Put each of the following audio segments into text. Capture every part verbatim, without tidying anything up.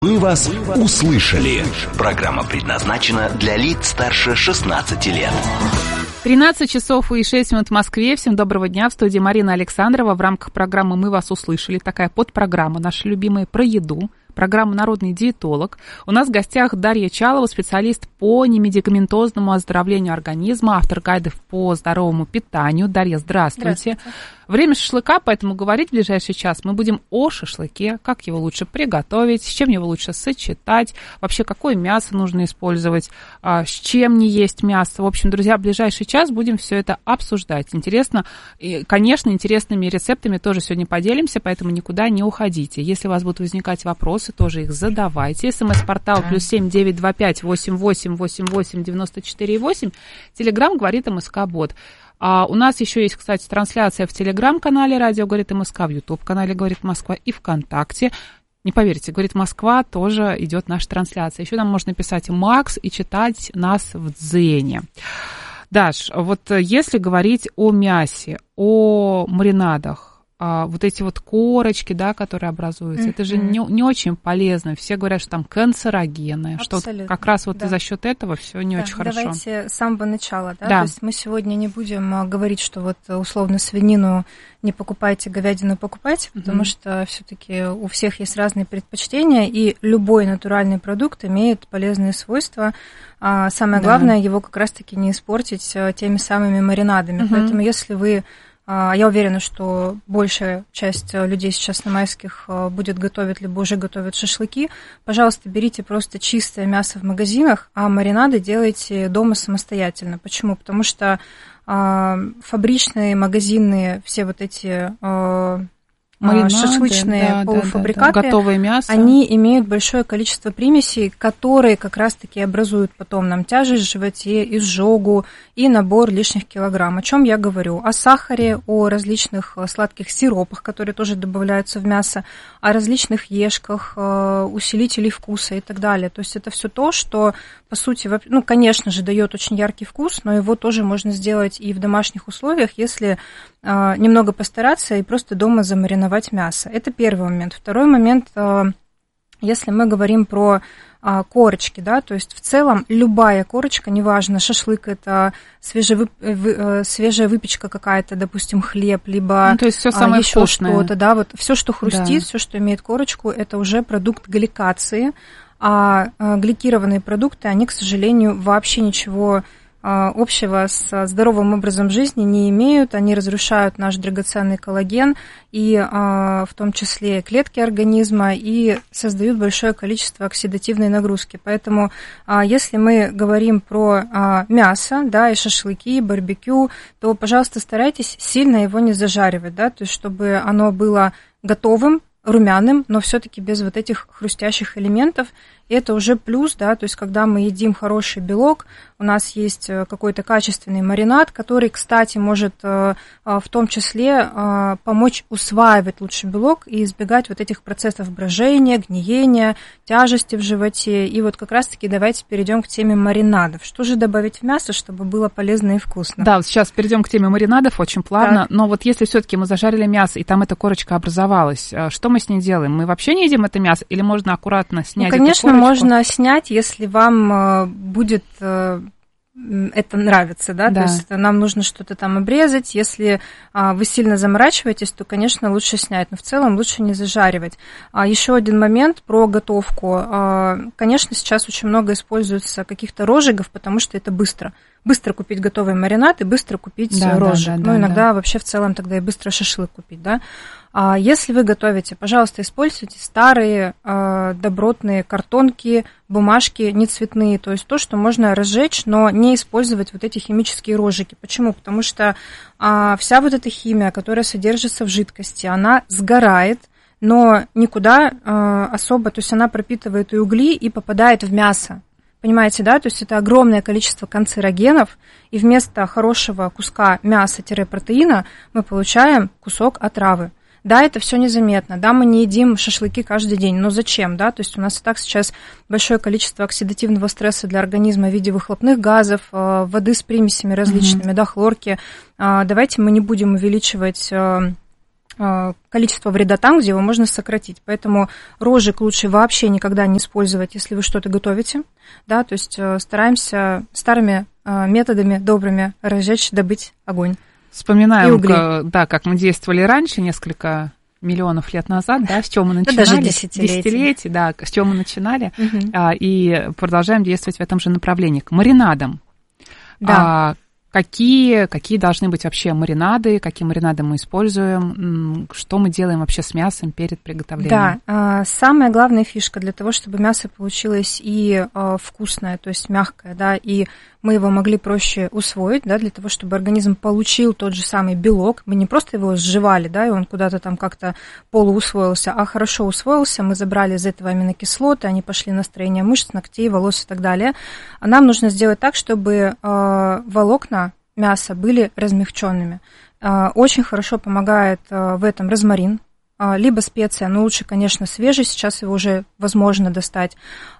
Мы вас услышали. Программа предназначена для лиц старше шестнадцати лет. тринадцать часов и шесть минут в Москве. Всем доброго дня. В студии Марина Александрова. В рамках программы «Мы вас услышали». Такая подпрограмма, наши любимые, про еду. Программа «Народный диетолог». У нас в гостях Дарья Чалова, специалист по немедикаментозному оздоровлению организма, автор гайдов по здоровому питанию. Дарья, здравствуйте. Здравствуйте. Время шашлыка, поэтому говорить в ближайший час мы будем о шашлыке, как его лучше приготовить, с чем его лучше сочетать, вообще какое мясо нужно использовать, с чем не есть мясо. В общем, друзья, в ближайший час будем все это обсуждать. Интересно, и, конечно, интересными рецептами тоже сегодня поделимся, поэтому никуда не уходите. Если у вас будут возникать вопросы, тоже их задавайте. СМС-портал плюс семь девять два пять восемь восемь восемь восемь девяносто четыре восемь. Телеграм говорит МСК-бот. А у нас еще есть, кстати, трансляция в Телеграм-канале «Радио говорит МСК», в Ютуб-канале «Говорит Москва» и ВКонтакте. Не поверите, «Говорит Москва» тоже идет наша трансляция. Еще нам можно писать «Макс» и читать нас в Дзене. Даш, вот если говорить о мясе, о маринадах, вот эти вот корочки, да, которые образуются, mm-hmm. это же не, не очень полезно. Все говорят, что там канцерогенное, Абсолютно, что как раз вот да. за счет этого все не да, очень хорошо. Давайте с самого начала, да? да. То есть мы сегодня не будем говорить, что вот условно свинину не покупайте, говядину покупайте, mm-hmm. потому что все-таки у всех есть разные предпочтения, и любой натуральный продукт имеет полезные свойства. А самое да. главное, его как раз-таки не испортить теми самыми маринадами. Mm-hmm. Поэтому если вы Я уверена, что большая часть людей сейчас на майских будет готовить, либо уже готовят шашлыки. Пожалуйста, берите просто чистое мясо в магазинах, а маринады делайте дома самостоятельно. Почему? Потому что фабричные, магазинные, все вот эти маринады, шашлычные да, полуфабрикаты, да, да, да. Готовое мясо. Они имеют большое количество примесей, которые как раз-таки образуют потом нам тяжесть в животе, изжогу и набор лишних килограмм. О чем я говорю? О сахаре, о различных сладких сиропах, которые тоже добавляются в мясо, о различных ешках, усилителей вкуса и так далее. То есть это все то, что, по сути, ну, конечно же, дает очень яркий вкус, но его тоже можно сделать и в домашних условиях, если немного постараться и просто дома замариновать мясо. Это первый момент. Второй момент, если мы говорим про корочки, да, то есть в целом любая корочка, неважно, шашлык это свежевып... свежая выпечка какая-то, допустим, хлеб, либо ну, то есть всё самое еще вкусное. Что-то, да, вот все, что хрустит, да. все, что имеет корочку, это уже продукт гликации, а гликированные продукты, они, к сожалению, вообще ничего общего с здоровым образом жизни не имеют, они разрушают наш драгоценный коллаген и в том числе клетки организма и создают большое количество оксидативной нагрузки. Поэтому если мы говорим про мясо, да, и шашлыки, и барбекю, то, пожалуйста, старайтесь сильно его не зажаривать, да, то есть чтобы оно было готовым, румяным, но все-таки без вот этих хрустящих элементов. И это уже плюс, да, то есть когда мы едим хороший белок, у нас есть какой-то качественный маринад, который, кстати, может в том числе помочь усваивать лучше белок и избегать вот этих процессов брожения, гниения, тяжести в животе. И вот как раз-таки давайте перейдем к теме маринадов. Что же добавить в мясо, чтобы было полезно и вкусно? Да, сейчас перейдем к теме маринадов очень плавно. Так. Но вот если все-таки мы зажарили мясо, и там эта корочка образовалась, что мы с ней делаем? Мы вообще не едим это мясо или можно аккуратно снять ну, конечно, эту корочку? Можно снять, если вам будет это нравится, да? да, то есть нам нужно что-то там обрезать, если вы сильно заморачиваетесь, то, конечно, лучше снять, но в целом лучше не зажаривать. Еще один момент про готовку. Конечно, сейчас очень много используется каких-то розжигов, потому что это быстро. Быстро купить готовый маринад и быстро купить да, розжиг. Да, да, ну, иногда да. вообще в целом тогда и быстро шашлык купить, да. А если вы готовите, пожалуйста, используйте старые э, добротные картонки, бумажки нецветные, то есть то, что можно разжечь, но не использовать вот эти химические розжиги. Почему? Потому что э, вся вот эта химия, которая содержится в жидкости, она сгорает, но никуда э, особо, то есть она пропитывает и угли, и попадает в мясо. Понимаете, да? То есть это огромное количество канцерогенов, и вместо хорошего куска мяса-протеина мы получаем кусок отравы. Да, это все незаметно, да, мы не едим шашлыки каждый день, но зачем, да, то есть у нас и так сейчас большое количество оксидативного стресса для организма в виде выхлопных газов, воды с примесями различными, mm-hmm. да, хлорки. Давайте мы не будем увеличивать количество вреда там, где его можно сократить. Поэтому розжиг лучше вообще никогда не использовать, если вы что-то готовите. Да, то есть стараемся старыми методами добрыми разжечь, добыть огонь. Вспоминаем, да, как мы действовали раньше, несколько миллионов лет назад, да, с чего мы начинали. Да, даже десятилетий. Десятилетий, да, с чего мы начинали, угу. а, и продолжаем действовать в этом же направлении. К маринадам. Да. А, Какие, какие должны быть вообще маринады, какие маринады мы используем, что мы делаем вообще с мясом перед приготовлением? Да, самая главная фишка для того, чтобы мясо получилось и вкусное, то есть мягкое, да, и мы его могли проще усвоить, да, для того, чтобы организм получил тот же самый белок. Мы не просто его сживали, да, и он куда-то там как-то полуусвоился, а хорошо усвоился, мы забрали из этого аминокислоты, они пошли на строение мышц, ногтей, волос и так далее. А нам нужно сделать так, чтобы волокна мяса были размягченными. Очень хорошо помогает в этом розмарин, либо специя, но лучше, конечно, свежий, сейчас его уже возможно достать.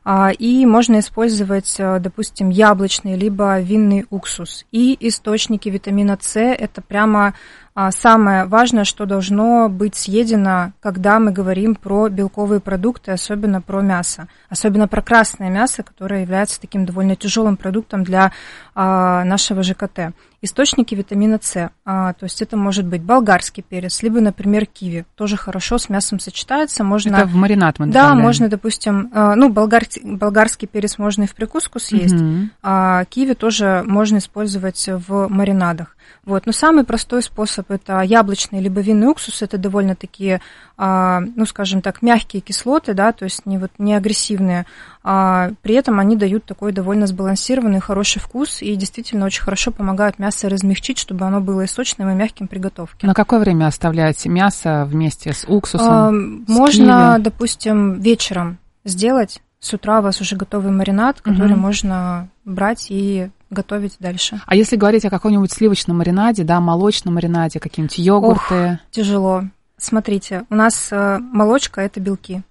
И можно использовать, допустим, яблочный, либо винный уксус. И источники витамина С – это прямо самое важное, что должно быть съедено, когда мы говорим про белковые продукты, особенно про мясо. Особенно про красное мясо, которое является таким довольно тяжелым продуктом для нашего ЖКТ. Источники витамина С, то есть это может быть болгарский перец, либо, например, киви. Тоже хорошо с мясом сочетается. Можно, это в маринад мы добавляем. Да, можно, допустим, ну, болгарский, болгарский перец можно и в прикуску съесть, угу. а киви тоже можно использовать в маринадах. Вот. Но самый простой способ – это яблочный либо винный уксус. Это довольно-таки, ну, скажем так, мягкие кислоты, да, то есть не, вот, не агрессивные. А при этом они дают такой довольно сбалансированный, хороший вкус и действительно очень хорошо помогают мясо размягчить, чтобы оно было и сочным, и мягким при готовке. На какое время оставлять мясо вместе с уксусом? А, с можно, киви? Допустим, вечером сделать. С утра у вас уже готовый маринад, который угу. можно брать и готовить дальше. А если говорить о каком-нибудь сливочном маринаде, да, молочном маринаде, какие-нибудь йогурты? Ох, тяжело. Смотрите, у нас молочка – это белки.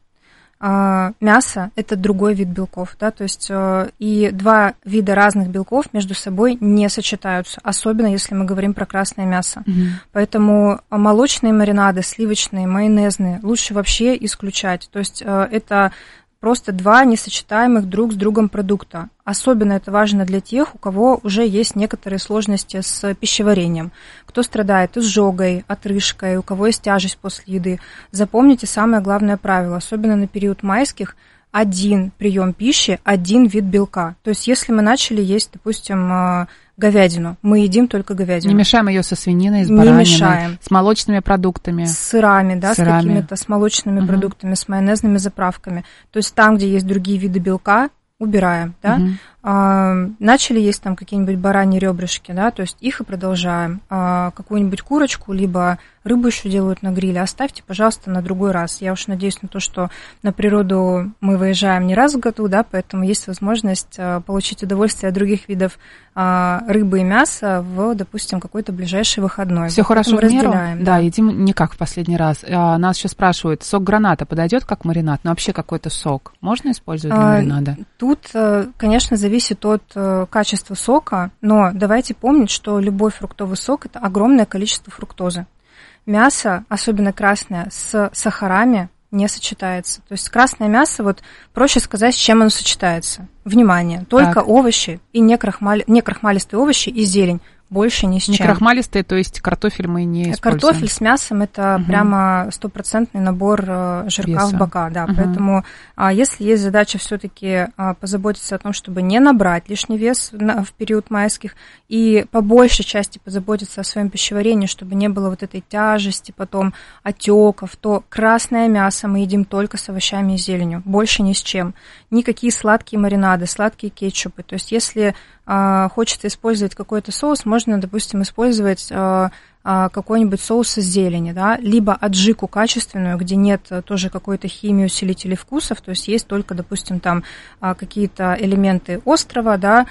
Мясо – это другой вид белков, да, то есть и два вида разных белков между собой не сочетаются, особенно если мы говорим про красное мясо. Угу. Поэтому молочные маринады, сливочные, майонезные лучше вообще исключать. То есть это просто два несочетаемых друг с другом продукта. Особенно это важно для тех, у кого уже есть некоторые сложности с пищеварением. Кто страдает изжогой, отрыжкой, у кого есть тяжесть после еды. Запомните самое главное правило, особенно на период майских, один прием пищи, один вид белка. То есть если мы начали есть, допустим, говядину, мы едим только говядину. Не мешаем ее со свининой, с бараниной, не мешаем. С молочными продуктами. С сырами, да, сырами. С какими-то, с молочными угу. продуктами, с майонезными заправками. То есть там, где есть другие виды белка, убираем, да. Угу. А, начали есть там какие-нибудь бараньи ребрышки, да, то есть их и продолжаем. А, какую-нибудь курочку, либо рыбу еще делают на гриле, оставьте, пожалуйста, на другой раз. Я уж надеюсь на то, что на природу мы выезжаем не раз в году, да, поэтому есть возможность а, получить удовольствие от других видов а, рыбы и мяса в, допустим, какой-то ближайший выходной. Все вот хорошо в меру? Да, да, едим не как в последний раз. А, нас еще спрашивают, сок граната подойдет как маринад? Ну, вообще какой-то сок можно использовать для а, маринада? Тут, конечно, зависит от качества сока, но давайте помнить, что любой фруктовый сок – это огромное количество фруктозы. Мясо, особенно красное, с сахарами не сочетается. То есть красное мясо, вот проще сказать, с чем оно сочетается. Внимание, только так. овощи и некрахмали, некрахмалистые овощи и зелень. Больше ни с чем. Не крахмалистые, то есть картофель мы не используем. Картофель с мясом – это угу. прямо стопроцентный набор жирка Веса. В бока. Да. Угу. Поэтому если есть задача все-таки позаботиться о том, чтобы не набрать лишний вес в период майских, и по большей части позаботиться о своем пищеварении, чтобы не было вот этой тяжести, потом отеков, то красное мясо мы едим только с овощами и зеленью, больше ни с чем. Никакие сладкие маринады, сладкие кетчупы. То есть если хочется использовать какой-то соус, можно, допустим, использовать какой-нибудь соус из зелени, да, либо аджику качественную, где нет тоже какой-то химии, усилителей вкусов, то есть есть только, допустим, там какие-то элементы острова, да,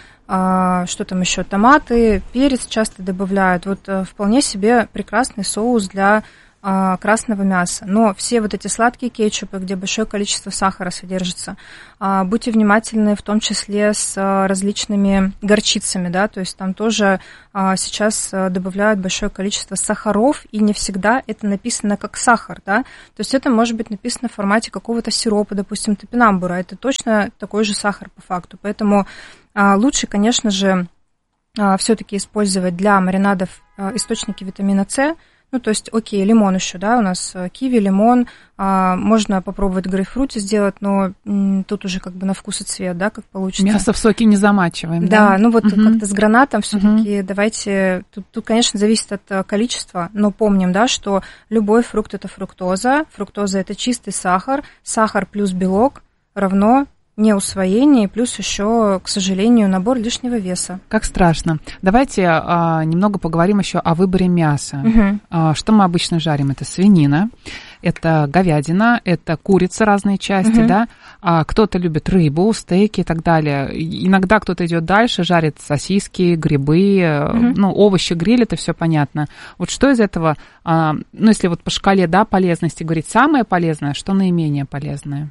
что там еще, томаты, перец часто добавляют. Вот вполне себе прекрасный соус для красного мяса. Но все вот эти сладкие кетчупы, где большое количество сахара содержится, будьте внимательны в том числе с различными горчицами, да, то есть там тоже сейчас добавляют большое количество сахаров, и не всегда это написано как сахар, да, то есть это может быть написано в формате какого-то сиропа, допустим, топинамбура, это точно такой же сахар по факту, поэтому лучше, конечно же, все-таки использовать для маринадов источники витамина С. Ну, то есть, окей, лимон еще, да, у нас киви, лимон, можно попробовать грейпфрут сделать, но тут уже как бы на вкус и цвет, да, как получится. Мясо в соке не замачиваем, да? Да, ну вот угу. как-то с гранатом все-таки угу. давайте, тут, тут, конечно, зависит от количества, но помним, да, что любой фрукт – это фруктоза, фруктоза – это чистый сахар, сахар плюс белок равно неусвоение, плюс еще, к сожалению, набор лишнего веса. Как страшно. Давайте а, немного поговорим еще о выборе мяса. Угу. А, что мы обычно жарим? Это свинина, это говядина, это курица, разные части, угу. да. А, кто-то любит рыбу, стейки и так далее. Иногда кто-то идет дальше, жарит сосиски, грибы, угу. ну, овощи гриль, это все понятно. Вот что из этого, а, ну, если вот по шкале, да, полезности говорить, самое полезное, что наименее полезное?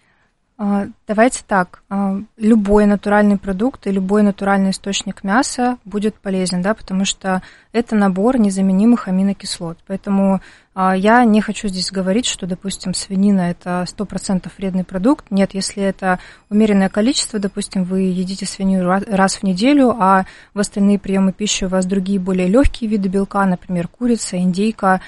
Давайте так, любой натуральный продукт и любой натуральный источник мяса будет полезен, да, потому что это набор незаменимых аминокислот. Поэтому я не хочу здесь говорить, что, допустим, свинина – это сто процентов вредный продукт. Нет, если это умеренное количество, допустим, вы едите свинину раз в неделю, а в остальные приемы пищи у вас другие более легкие виды белка, например, курица, индейка,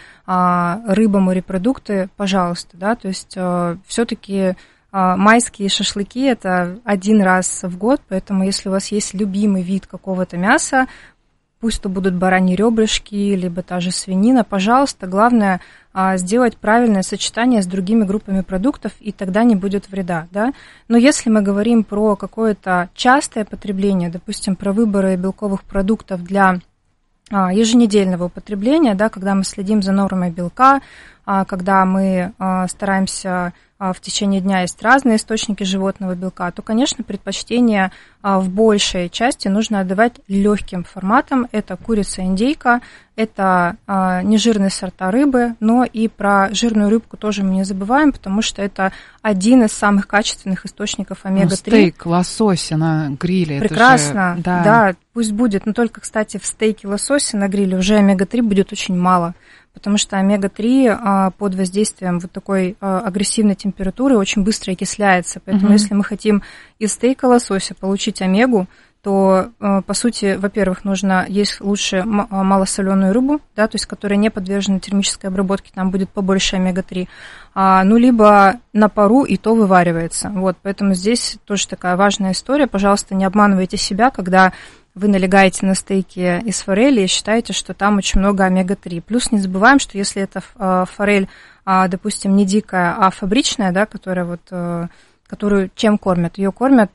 рыба, морепродукты, пожалуйста, да, то есть все-таки майские шашлыки – это один раз в год, поэтому если у вас есть любимый вид какого-то мяса, пусть то будут бараньи ребрышки, либо та же свинина, пожалуйста, главное сделать правильное сочетание с другими группами продуктов, и тогда не будет вреда, да. Но если мы говорим про какое-то частое потребление, допустим, про выборы белковых продуктов для еженедельного употребления, да, когда мы следим за нормой белка, когда мы стараемся в течение дня есть разные источники животного белка, то, конечно, предпочтение в большей части нужно отдавать легким форматам. Это курица, индейка, это нежирные сорта рыбы, но и про жирную рыбку тоже мы не забываем, потому что это один из самых качественных источников омега три. Ну, стейк, лосось на гриле. Прекрасно, это же, да. да, пусть будет. Но только, кстати, в стейке лосося на гриле уже омега три будет очень мало, потому что омега три под воздействием вот такой агрессивной температуры очень быстро окисляется. Поэтому угу. если мы хотим из стейка лосося получить омегу, то, по сути, во-первых, нужно есть лучше малосоленую рыбу, да, то есть которая не подвержена термической обработке, там будет побольше омега три, а, ну, либо на пару, и то вываривается. Вот, поэтому здесь тоже такая важная история. Пожалуйста, не обманывайте себя, когда вы налегаете на стейки из форели и считаете, что там очень много омега три. Плюс не забываем, что если это форель, допустим, не дикая, а фабричная, да, которая вот, которую чем кормят? Ее кормят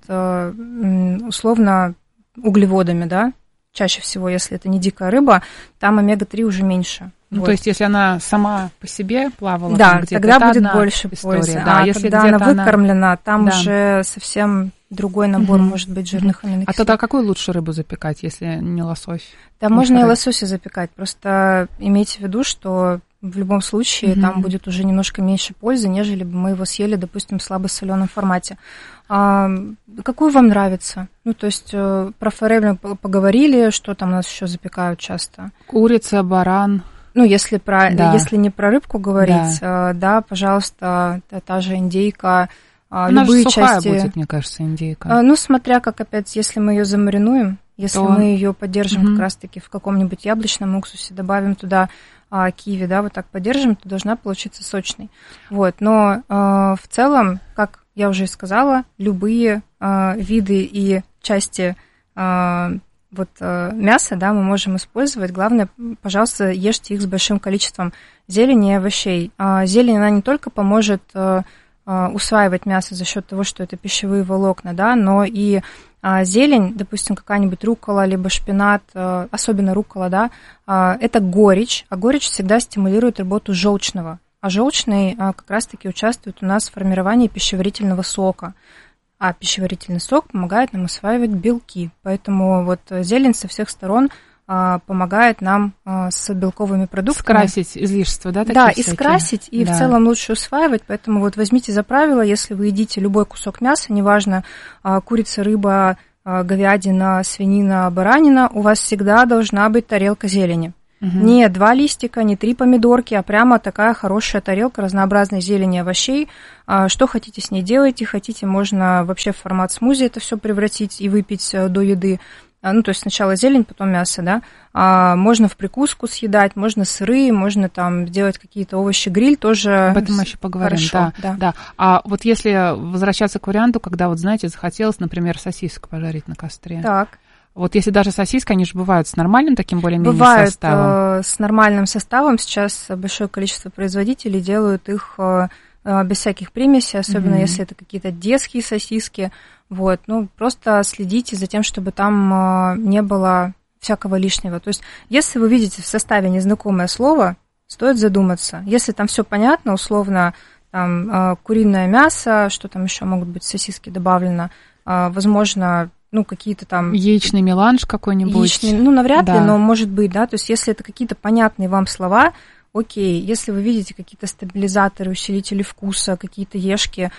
условно углеводами, да, чаще всего, если это не дикая рыба, там омега три уже меньше. Ну, вот. То есть, если она сама по себе плавала, да, там где-то, тогда будет больше история, пользы. Да, а если когда она выкормлена, она... там да. уже совсем другой набор, угу. может быть, жирных аминокислот. А тогда какую лучше рыбу запекать, если не лосось? Да, можно и лосося запекать, просто имейте в виду, что в любом случае угу. там будет уже немножко меньше пользы, нежели бы мы его съели, допустим, в слабосоленом формате. А, какую вам нравится? Ну, то есть про форель мы поговорили, что там у нас еще запекают часто? Курица, баран. Ну, если, про, да. если не про рыбку говорить, да, да пожалуйста, та, та же индейка, Она любые же сухая части. будет, мне кажется, индейка. Ну, смотря как, опять, если мы ее замаринуем, если То... мы ее поддержим угу. как раз-таки в каком-нибудь яблочном уксусе, добавим туда а, киви, да, вот так поддержим, то должна получиться сочной. Вот, но а, в целом, как я уже и сказала, любые а, виды и части а, вот а, мяса, да, мы можем использовать. Главное, пожалуйста, ешьте их с большим количеством зелени и овощей. А, зелень, она не только поможет а, а, усваивать мясо за счет того, что это пищевые волокна, да, но и а, зелень, допустим, какая-нибудь руккола, либо шпинат, а, особенно руккола, да, а, это горечь, а горечь всегда стимулирует работу желчного. А желчный а, как раз-таки участвует у нас в формировании пищеварительного сока. А пищеварительный сок помогает нам усваивать белки. Поэтому вот зелень со всех сторон помогает нам с белковыми продуктами. Скрасить излишества, да? Да, всякие? и скрасить, и да. в целом лучше усваивать, поэтому вот возьмите за правило, если вы едите любой кусок мяса, неважно, курица, рыба, говядина, свинина, баранина, у вас всегда должна быть тарелка зелени. Угу. Не два листика, не три помидорки, а прямо такая хорошая тарелка разнообразной зелени, овощей. Что хотите с ней делайте, хотите, можно вообще в формат смузи это все превратить и выпить до еды. Ну, то есть сначала зелень, потом мясо, да. А можно в прикуску съедать, можно сыры, можно там делать какие-то овощи-гриль тоже. Об этом мы еще поговорим, хорошо, да, да. да. А вот если возвращаться к варианту, когда, вот знаете, захотелось, например, сосиску пожарить на костре. Так. Вот если даже сосиски, они же бывают с нормальным таким более-менее бывают, составом. Бывают с нормальным составом. Сейчас большое количество производителей делают их без всяких примесей, особенно mm-hmm. если это какие-то детские сосиски. Вот, ну, просто следите за тем, чтобы там не было всякого лишнего. То есть, если вы видите в составе незнакомое слово, стоит задуматься. Если там все понятно, условно, там куриное мясо, что там еще могут быть, сосиски добавлено, возможно, ну, какие-то там... Яичный меланж какой-нибудь. Яичный, ну, навряд да. ли, но может быть, да. То есть, если это какие-то понятные вам слова, окей, если вы видите какие-то стабилизаторы, усилители вкуса, какие-то ешки,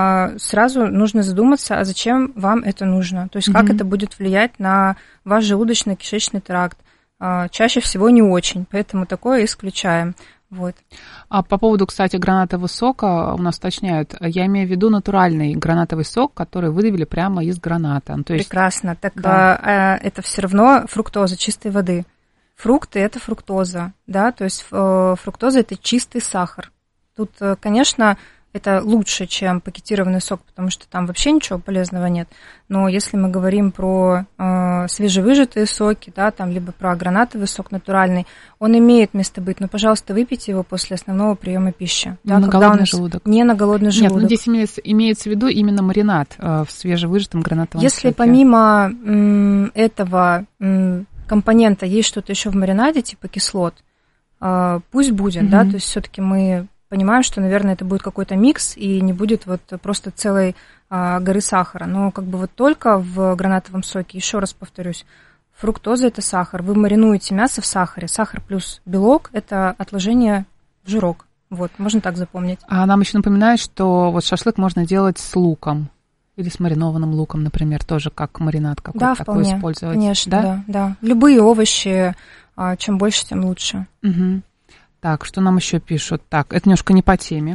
сразу нужно задуматься, а зачем вам это нужно? То есть mm-hmm. как это будет влиять на ваш желудочно-кишечный тракт? Чаще всего не очень, поэтому такое исключаем. Вот. А по поводу, кстати, гранатового сока у нас уточняют, я имею в виду натуральный гранатовый сок, который выдавили прямо из граната. То есть... Прекрасно. Так да. Это все равно фруктоза чистой воды. Фрукты – это фруктоза, да, то есть фруктоза – это чистый сахар. Тут, конечно, это лучше, чем пакетированный сок, потому что там вообще ничего полезного нет. Но если мы говорим про э, свежевыжатые соки, да, там, либо про гранатовый сок натуральный, он имеет место быть, но, пожалуйста, выпейте его после основного приема пищи. Да, на голодный желудок. Не на голодный желудок. Нет, ну здесь имеется, имеется в виду именно маринад э, в свежевыжатом гранатовом если соке. Если помимо м, этого... М, компонента есть что-то еще в маринаде, типа кислот, пусть будет, mm-hmm. да, то есть все-таки мы понимаем, что, наверное, это будет какой-то микс и не будет вот просто целой горы сахара. Но как бы вот только в гранатовом соке, еще раз повторюсь, фруктоза – это сахар. Вы маринуете мясо в сахаре. Сахар плюс белок – это отложение в жирок. Вот, можно так запомнить. А нам еще напоминают, что вот шашлык можно делать с луком. Или с маринованным луком, например, тоже как маринад какой-то да, такой вполне, использовать. Конечно, да? да, да. Любые овощи, чем больше, тем лучше. Угу. Так, что нам еще пишут? Так, это немножко не по теме.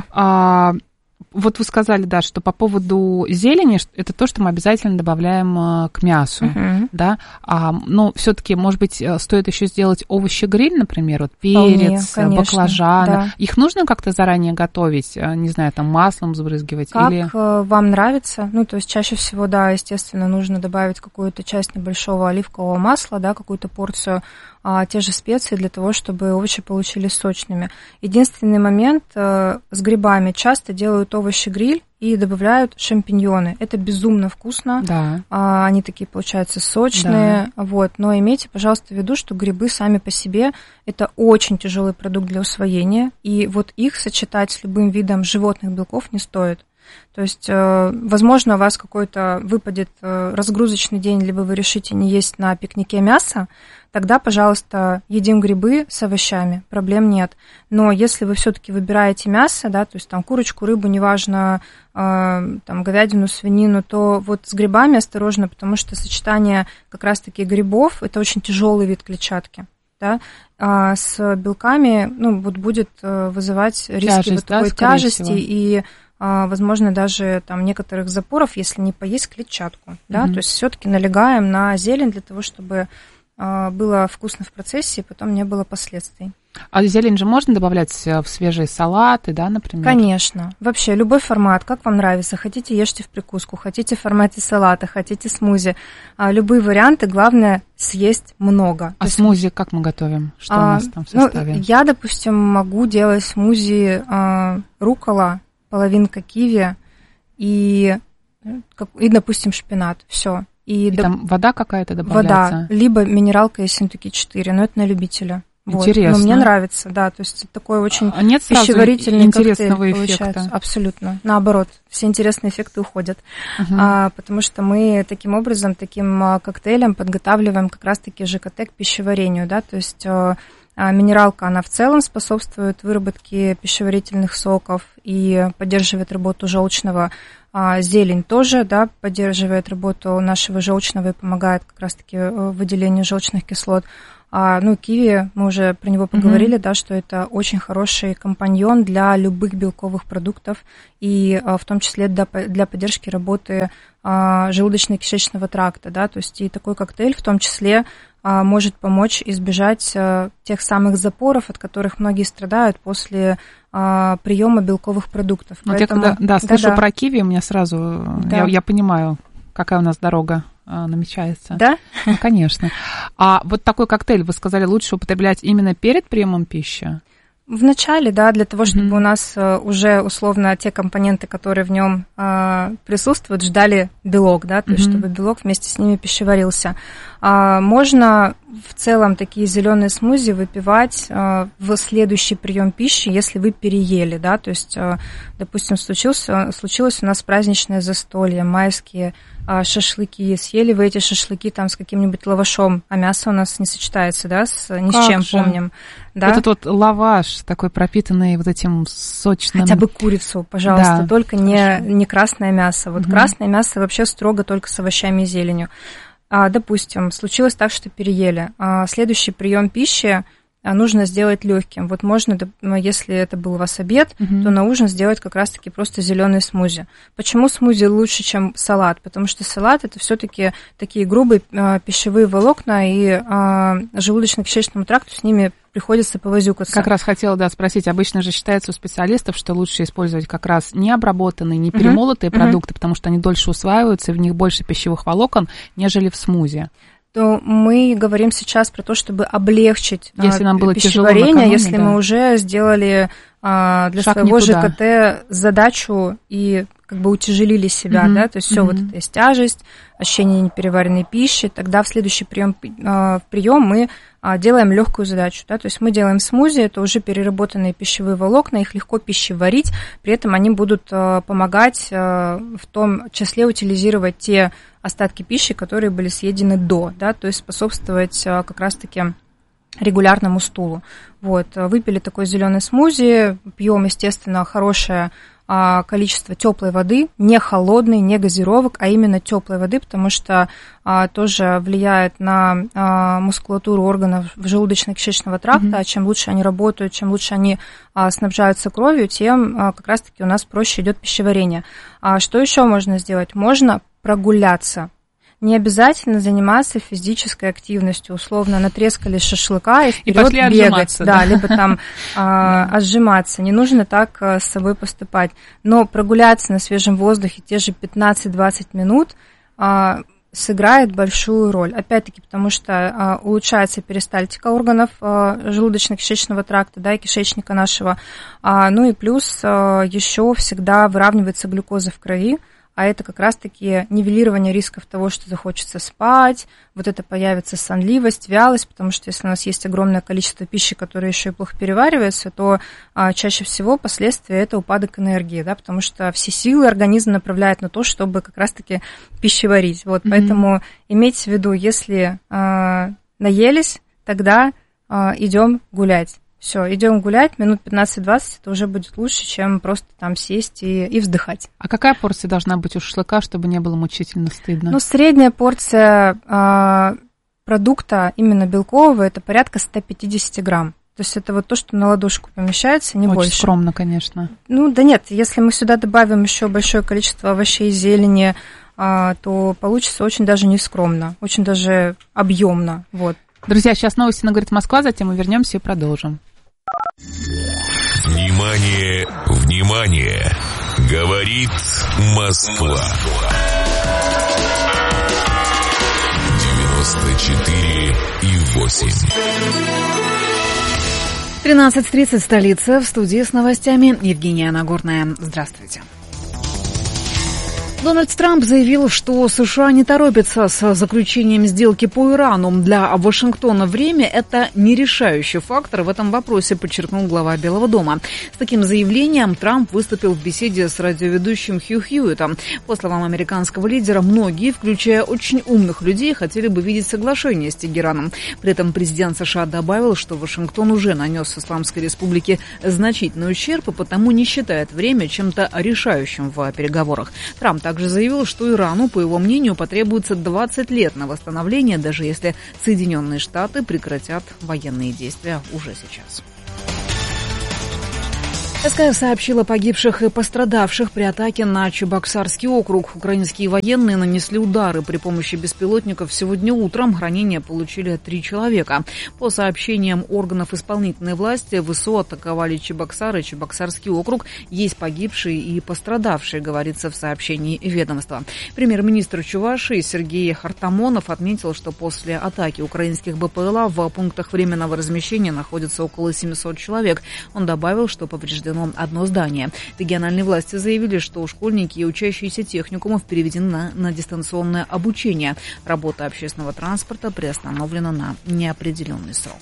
А, вот вы сказали, да, что по поводу зелени, это то, что мы обязательно добавляем к мясу, uh-huh. да, а, но все-таки, может быть, стоит еще сделать овощи-гриль, например, вот перец, Вполне, баклажаны, да. Их нужно как-то заранее готовить, не знаю, там маслом сбрызгивать? Как или... вам нравится, ну, то есть чаще всего, да, естественно, нужно добавить какую-то часть небольшого оливкового масла, да, какую-то порцию, а, те же специи для того, чтобы овощи получились сочными. Единственный момент, а, с грибами часто делают овощи-гриль и добавляют шампиньоны. Это безумно вкусно. Да. А, они такие, получаются, сочные. Да. Вот. Но имейте, пожалуйста, в виду, что грибы сами по себе – это очень тяжелый продукт для усвоения, и вот их сочетать с любым видом животных белков не стоит. То есть, возможно, у вас какой-то выпадет разгрузочный день, либо вы решите не есть на пикнике мясо, тогда, пожалуйста, едим грибы с овощами, проблем нет. Но если вы все-таки выбираете мясо, да, то есть там курочку, рыбу, неважно, там говядину, свинину, то вот с грибами осторожно, потому что сочетание как раз-таки грибов – это очень тяжелый вид клетчатки. Да, а с белками, ну, вот будет вызывать риски Тяжесть, вот такой да, тяжести всего. И возможно, даже там некоторых запоров, если не поесть клетчатку, mm-hmm. да, то есть все-таки налегаем на зелень для того, чтобы было вкусно в процессе и потом не было последствий. А зелень же можно добавлять в свежие салаты, да, например? Конечно. Вообще, любой формат, как вам нравится. Хотите, ешьте в прикуску, хотите в формате салата, хотите смузи. Любые варианты, главное, съесть много. А есть, смузи как мы готовим? Что а, у нас там в составе? Ну, я, допустим, могу делать смузи а, руккола, половинка киви и, и, допустим, шпинат. Все. И, и до... там вода какая-то добавляется? Вода, либо минералка Ессентуки четыре, но это на любителя. Интересно. Вот. Но мне нравится, да, то есть такой очень а нет пищеварительный интересного коктейль эффекта? Получается. Абсолютно. Наоборот, все интересные эффекты уходят. Uh-huh. А, потому что мы таким образом, таким а, коктейлем подготавливаем как раз-таки ЖКТ к пищеварению, да, то есть а, а, минералка, она в целом способствует выработке пищеварительных соков и поддерживает работу желчного. А, зелень тоже, да, поддерживает работу нашего желчного и помогает как раз-таки выделению желчных кислот. А, ну, киви, мы уже про него поговорили, mm-hmm. да, что это очень хороший компаньон для любых белковых продуктов, и а, в том числе для, для поддержки работы а, желудочно-кишечного тракта, да, то есть и такой коктейль в том числе а, может помочь избежать а, тех самых запоров, от которых многие страдают после а, приема белковых продуктов. Вот Поэтому... я когда, да, слышу да, да. про киви, у меня сразу, да. я, я понимаю, какая у нас дорога намечается. Да? Ну, конечно. А вот такой коктейль, вы сказали, лучше употреблять именно перед приемом пищи? В начале, да, для того, чтобы mm-hmm. у нас уже условно те компоненты, которые в нем а, присутствуют, ждали белок, да, то mm-hmm. есть чтобы белок вместе с ними пищеварился. А, можно в целом такие зеленые смузи выпивать а, в следующий прием пищи, если вы переели, да, то есть, а, допустим, случилось, случилось у нас праздничное застолье, майские а, шашлыки, съели вы эти шашлыки там с каким-нибудь лавашом, а мясо у нас не сочетается, да, с, ни как с чем, же? помним. Да? Вот этот вот лаваш такой пропитанный вот этим сочным... Хотя бы курицу, пожалуйста, да, только не, не красное мясо. Вот угу. красное мясо вообще строго только с овощами и зеленью. А, допустим, случилось так, что переели. А, следующий прием пищи нужно сделать легким. Вот можно, если это был у вас обед, угу. то на ужин сделать как раз-таки просто зеленый смузи. Почему смузи лучше, чем салат? Потому что салат это все-таки такие грубые а, пищевые волокна, и а, желудочно-кишечному тракту с ними приходится повозюкаться. Как раз хотела, да, спросить. Обычно же считается у специалистов, что лучше использовать как раз не обработанные, не перемолотые uh-huh. продукты, uh-huh. потому что они дольше усваиваются, и в них больше пищевых волокон, нежели в смузи. То мы говорим сейчас про то, чтобы облегчить если нам было пищеварение, накануне, если да. мы уже сделали а, для Шаг своего никуда. ЖКТ задачу и как бы утяжелили себя, mm-hmm. да, то есть все mm-hmm. вот это есть тяжесть, ощущение непереваренной пищи, тогда в следующий прием, в прием мы делаем легкую задачу, да, то есть мы делаем смузи, это уже переработанные пищевые волокна, их легко пищеварить, при этом они будут помогать в том числе утилизировать те остатки пищи, которые были съедены до, да, то есть способствовать как раз-таки регулярному стулу. Вот, выпили такой зеленый смузи, пьем, естественно, хорошее количество теплой воды, не холодной, не газировок, а именно теплой воды, потому что а, тоже влияет на а, мускулатуру органов желудочно-кишечного тракта. Mm-hmm. Чем лучше они работают, чем лучше они а, снабжаются кровью, тем а, как раз-таки у нас проще идет пищеварение. А что еще можно сделать? Можно прогуляться. Не обязательно заниматься физической активностью, условно натрескали шашлыка и вперед и бегать, да, да, либо там а, отжиматься. Не нужно так а, с собой поступать. Но прогуляться на свежем воздухе те же пятнадцать-двадцать минут а, сыграет большую роль. Опять-таки, потому что а, улучшается перистальтика органов а, желудочно-кишечного тракта, да, и кишечника нашего. А, ну и плюс а, еще всегда выравнивается глюкоза в крови. А это как раз-таки нивелирование рисков того, что захочется спать, вот это появится сонливость, вялость, потому что если у нас есть огромное количество пищи, которая еще и плохо переваривается, то а, чаще всего последствия это упадок энергии, да, потому что все силы организм направляет на то, чтобы как раз-таки пищеварить. Вот, mm-hmm. поэтому имейте в виду, если а, наелись, тогда а, идем гулять. Все, идем гулять, минут пятнадцать-двадцать, это уже будет лучше, чем просто там сесть и, и вздыхать. А какая порция должна быть у шашлыка, чтобы не было мучительно стыдно? Ну, средняя порция э, продукта, именно белкового, это порядка сто пятьдесят грамм. То есть это вот то, что на ладошку помещается, не Очень больше. Очень скромно, конечно. Ну, да нет, если мы сюда добавим еще большое количество овощей, зелени, э, то получится очень даже не скромно, очень даже объемно, вот. Друзья, сейчас новости на «Говорит Москва», затем мы вернемся и продолжим. Внимание, внимание! Говорит Москва. девяносто четыре и восемь. тринадцать тридцать, столица. В студии с новостями Евгения Нагорная. Здравствуйте. Дональд Трамп заявил, что США не торопятся с заключением сделки по Ирану. Для Вашингтона время – это нерешающий фактор в этом вопросе, подчеркнул глава Белого дома. С таким заявлением Трамп выступил в беседе с радиоведущим Хью Хьюитом. По словам американского лидера, многие, включая очень умных людей, хотели бы видеть соглашение с Тегераном. При этом президент США добавил, что Вашингтон уже нанес Исламской Республике значительный ущерб и потому не считает время чем-то решающим в переговорах. Трамп также заявил, что Ирану, по его мнению, потребуется двадцать лет на восстановление, даже если Соединенные Штаты прекратят военные действия уже сейчас. СКФ сообщила о погибших и пострадавших при атаке на Чебоксарский округ. Украинские военные нанесли удары при помощи беспилотников сегодня утром. Ранения получили три человека. По сообщениям органов исполнительной власти, ВСУ атаковали Чебоксар и Чебоксарский округ. Есть погибшие и пострадавшие, говорится в сообщении ведомства. Премьер-министр Чувашии Сергей Артамонов отметил, что после атаки украинских БПЛА в пунктах временного размещения находится около семьсот человек. Он добавил, что повреждено одно здание. Региональные власти заявили, что школьники и учащиеся техникумов переведены на, на дистанционное обучение. Работа общественного транспорта приостановлена на неопределенный срок.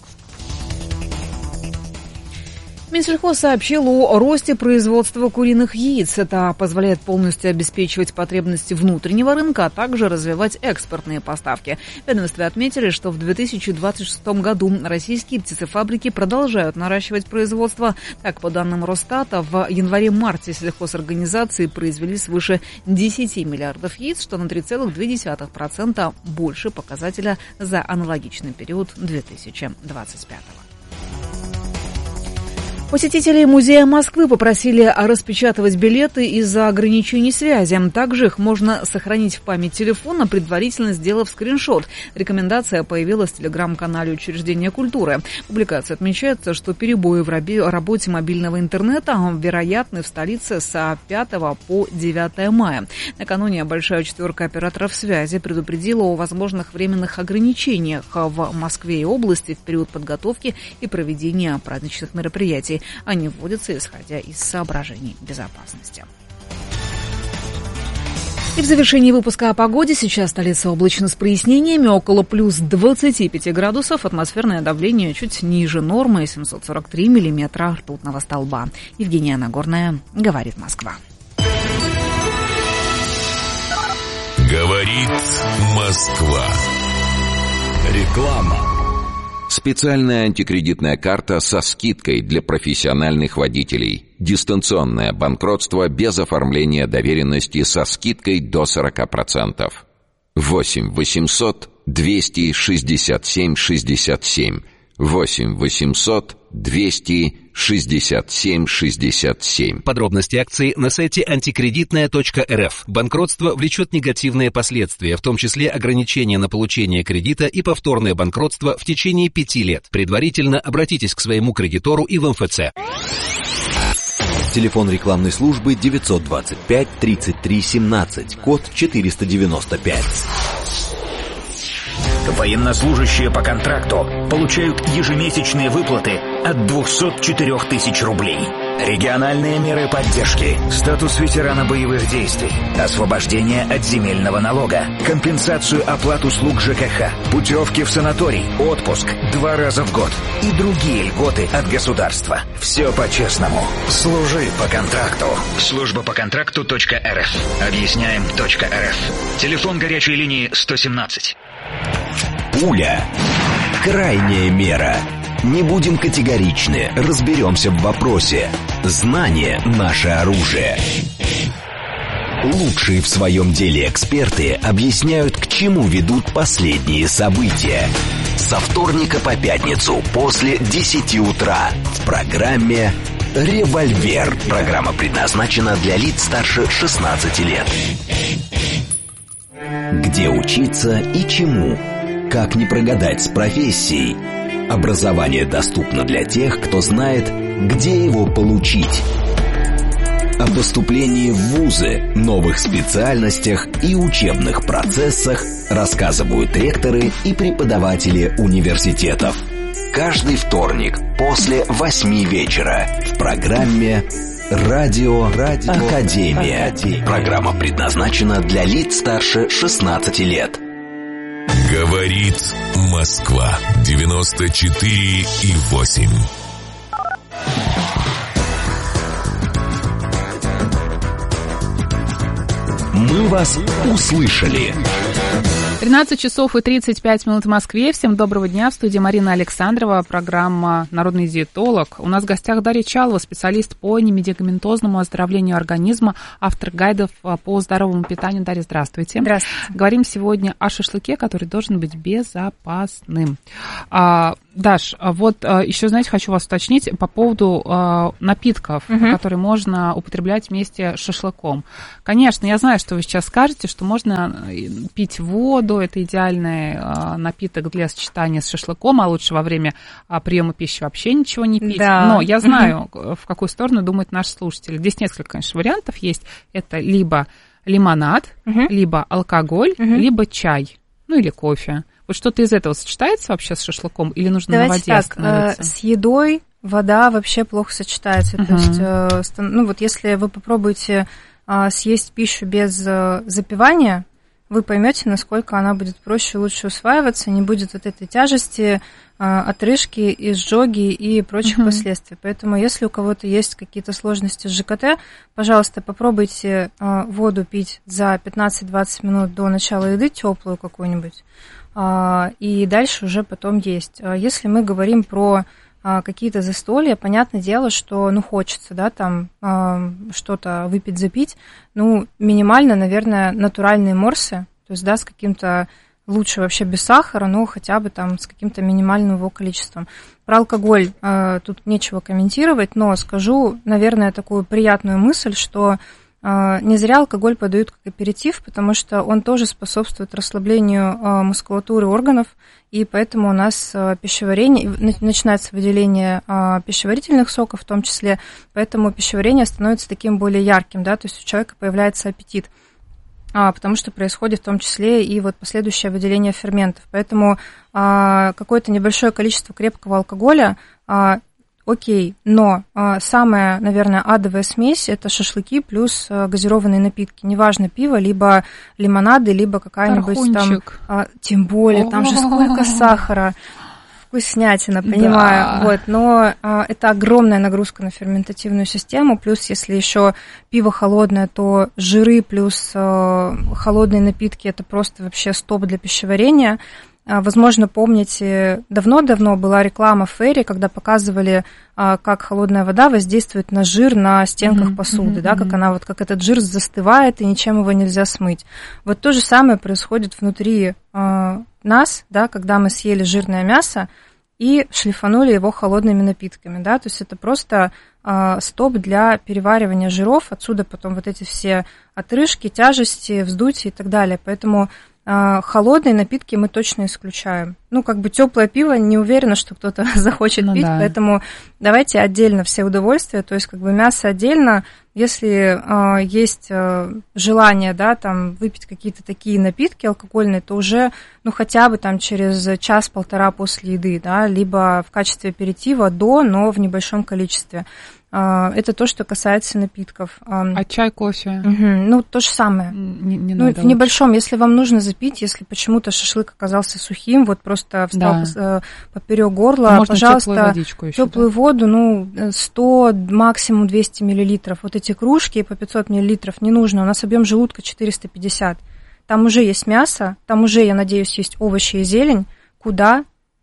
Минсельхоз сообщил о росте производства куриных яиц. Это позволяет полностью обеспечивать потребности внутреннего рынка, а также развивать экспортные поставки. В ведомстве отметили, что в две тысячи двадцать шестом году российские птицефабрики продолжают наращивать производство. Так, по данным Росстата, в январе-марте сельхозорганизации произвели свыше десяти миллиардов яиц, что на три целых две десятых процента больше показателя за аналогичный период две тысячи двадцать пятого. Посетителей музея Москвы попросили распечатывать билеты из-за ограничений связи. Также их можно сохранить в память телефона, предварительно сделав скриншот. Рекомендация появилась в телеграм-канале учреждения культуры. В публикации отмечается, что перебои в работе мобильного интернета вероятны в столице с пятого по девятое мая. Накануне большая четверка операторов связи предупредила о возможных временных ограничениях в Москве и области в период подготовки и проведения праздничных мероприятий. Они вводятся, исходя из соображений безопасности. И в завершении выпуска о погоде. Сейчас столица облачно с прояснениями, около плюс двадцати пяти градусов. Атмосферное давление чуть ниже нормы, семьсот сорок три миллиметра ртутного столба. Евгения Нагорная, говорит Москва. Говорит Москва. Реклама. Специальная антикредитная карта со скидкой для профессиональных водителей. Дистанционное банкротство без оформления доверенности со скидкой до сорок процентов. восемь восемьсот двести шестьдесят семь шестьдесят семь. восемь восемьсот двести шестьдесят семь шестьдесят семь. Подробности акции на сайте антикредитная точка эр эф. Банкротство влечет негативные последствия, в том числе ограничения на получение кредита и повторное банкротство в течение пяти лет. Предварительно обратитесь к своему кредитору и в эм эф цэ. Телефон рекламной службы девятьсот двадцать пять тридцать три семнадцать, код четыреста девяносто пять. Военнослужащие по контракту получают ежемесячные выплаты от двухсот четырёх тысяч рублей. Региональные меры поддержки, статус ветерана боевых действий, освобождение от земельного налога, компенсацию оплат услуг ЖКХ, путевки в санаторий, отпуск два раза в год и другие льготы от государства. Все по-честному. Служи по контракту. Служба по контракту точка эр эф. Объясняем точка эр эф. Телефон горячей линии сто семнадцать. Пуля. Крайняя мера. Не будем категоричны, разберемся в вопросе. Знание – наше оружие. Лучшие в своем деле эксперты объясняют, к чему ведут последние события. Со вторника по пятницу после десяти утра в программе «Револьвер». Программа предназначена для лиц старше шестнадцати лет. Где учиться и чему? Как не прогадать с профессией? Образование доступно для тех, кто знает, где его получить. О поступлении в вузы, новых специальностях и учебных процессах рассказывают ректоры и преподаватели университетов. Каждый вторник после восьми вечера в программе Радио, Радио Академия. Академия. Программа предназначена для лиц старше шестнадцати лет. Говорит Москва. девяносто четыре и восемь. Мы вас услышали. тринадцать часов и тридцать пять минут в Москве. Всем доброго дня. В студии Марина Александрова, программа «Народный диетолог». У нас в гостях Дарья Чалова, специалист по немедикаментозному оздоровлению организма, автор гайдов по здоровому питанию. Дарья, здравствуйте. Здравствуйте. Говорим сегодня о шашлыке, который должен быть безопасным. А, Даш, вот еще, знаете, хочу вас уточнить по поводу а, напитков, угу. которые можно употреблять вместе с шашлыком. Конечно, я знаю, что вы сейчас скажете, что можно пить воду, это идеальный а, напиток для сочетания с шашлыком, а лучше во время а, приема пищи вообще ничего не пить. Да. Но я знаю, угу. в какую сторону думают наши слушатели. Здесь несколько, конечно, вариантов есть. Это либо лимонад, угу. либо алкоголь, угу. либо чай, ну или кофе. Вот что-то из этого сочетается вообще с шашлыком или нужно Давайте на воде так, остановиться? С едой вода вообще плохо сочетается. Uh-huh. То есть, ну вот если вы попробуете съесть пищу без запивания, вы поймете, насколько она будет проще и лучше усваиваться, не будет вот этой тяжести, отрыжки, изжоги и прочих uh-huh. последствий. Поэтому если у кого-то есть какие-то сложности с ЖКТ, пожалуйста, попробуйте воду пить за пятнадцать-двадцать минут до начала еды, теплую какую-нибудь, и дальше уже потом есть. Если мы говорим про какие-то застолья, понятное дело, что, ну, хочется, да, там что-то выпить, запить, ну, минимально, наверное, натуральные морсы, то есть, да, с каким-то, лучше вообще без сахара, но хотя бы там с каким-то минимальным его количеством. Про алкоголь тут нечего комментировать, но скажу, наверное, такую приятную мысль, что не зря алкоголь подают как аперитив, потому что он тоже способствует расслаблению мускулатуры органов, и поэтому у нас пищеварение, начинается выделение пищеварительных соков в том числе, поэтому пищеварение становится таким более ярким, да, то есть у человека появляется аппетит, потому что происходит в том числе и вот последующее выделение ферментов. Поэтому какое-то небольшое количество крепкого алкоголя окей, но а, самая, наверное, адовая смесь – это шашлыки плюс а, газированные напитки. Неважно, пиво, либо лимонады, либо какая-нибудь там… А, тем более, там же сколько сахара, вкуснятина, понимаю. Да. Вот, но а, это огромная нагрузка на ферментативную систему. Плюс, если еще пиво холодное, то жиры плюс а, холодные напитки – это просто вообще стоп для пищеварения. Возможно, помните, давно-давно была реклама в Фейри, когда показывали, как холодная вода воздействует на жир на стенках mm-hmm. посуды, mm-hmm. да, как она вот, как этот жир застывает, и ничем его нельзя смыть. Вот то же самое происходит внутри э, нас, да, когда мы съели жирное мясо и шлифанули его холодными напитками, да, то есть это просто э, стоп для переваривания жиров, отсюда потом вот эти все отрыжки, тяжести, вздутия и так далее, поэтому холодные напитки мы точно исключаем. Ну, как бы теплое пиво, не уверена, что кто-то захочет ну, пить, да. Поэтому давайте отдельно все удовольствия, то есть как бы мясо отдельно. Если э, есть э, желание, да, там выпить какие-то такие напитки алкогольные, то уже, ну, хотя бы там через час-полтора после еды, да, либо в качестве аперитива до, но в небольшом количестве. Это то, что касается напитков. А чай, кофе? Угу. Ну, то же самое. Не, не ну, в небольшом, если вам нужно запить, если почему-то шашлык оказался сухим, вот просто встал да. поперек горла, можно пожалуйста, теплую, теплую да? воду, ну, сто, максимум двести миллилитров. Вот эти кружки по пятьсот миллилитров не нужно. У нас объем желудка четыреста пятьдесят. Там уже есть мясо, там уже, я надеюсь, есть овощи и зелень. Куда?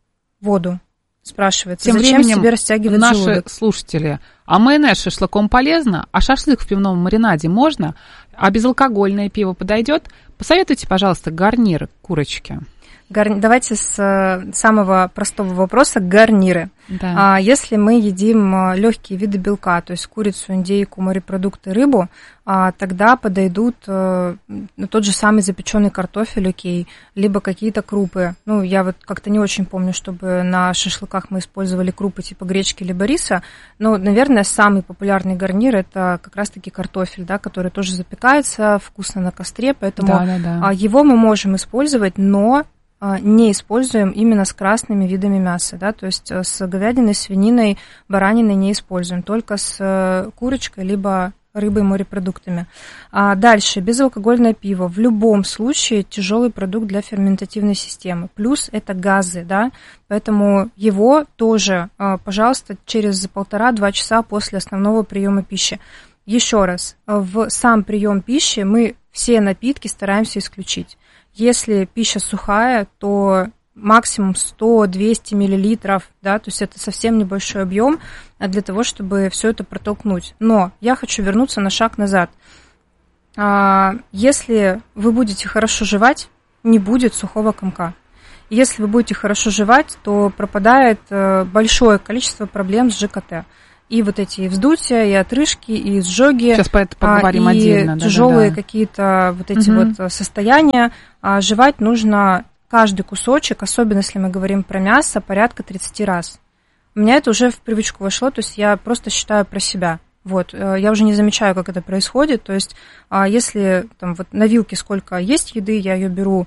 Воду. Спрашивается, Тем зачем себе растягивать наши желудок? Слушатели, а майонез с шашлыком полезно, а шашлык в пивном маринаде можно, а безалкогольное пиво подойдет? Посоветуйте, пожалуйста, гарниры к курочке. Гар... Давайте с самого простого вопроса гарниры. Да. А если мы едим легкие виды белка, то есть курицу, индейку, морепродукты, рыбу, а, тогда подойдут а, тот же самый запеченный картофель, окей, либо какие-то крупы. Ну, я вот как-то не очень помню, чтобы на шашлыках мы использовали крупы типа гречки либо риса, но, наверное, самый популярный гарнир – это как раз-таки картофель, да, который тоже запекается вкусно на костре, поэтому да, да, да. его мы можем использовать, но не используем именно с красными видами мяса, да, то есть с говядиной, свининой, бараниной не используем, только с курочкой либо рыбой, морепродуктами. А дальше, безалкогольное пиво. В любом случае тяжелый продукт для ферментативной системы. Плюс это газы, да, поэтому его тоже, пожалуйста, через полтора-два часа после основного приема пищи. Еще раз, в сам прием пищи мы все напитки стараемся исключить. Если пища сухая, то максимум сто-двести миллилитров, да, то есть это совсем небольшой объем для того, чтобы все это протолкнуть. Но я хочу вернуться на шаг назад. Если вы будете хорошо жевать, не будет сухого комка. Если вы будете хорошо жевать, то пропадает большое количество проблем с ЖКТ. И вот эти вздутия, и отрыжки, и изжоги. Сейчас по это поговорим и отдельно. И тяжелые да, да. какие-то вот эти угу. вот состояния. Жевать нужно каждый кусочек, особенно если мы говорим про мясо, порядка тридцать раз. У меня это уже в привычку вошло, то есть я просто считаю про себя. Вот, я уже не замечаю, как это происходит. То есть, если там вот на вилке сколько есть еды, я ее беру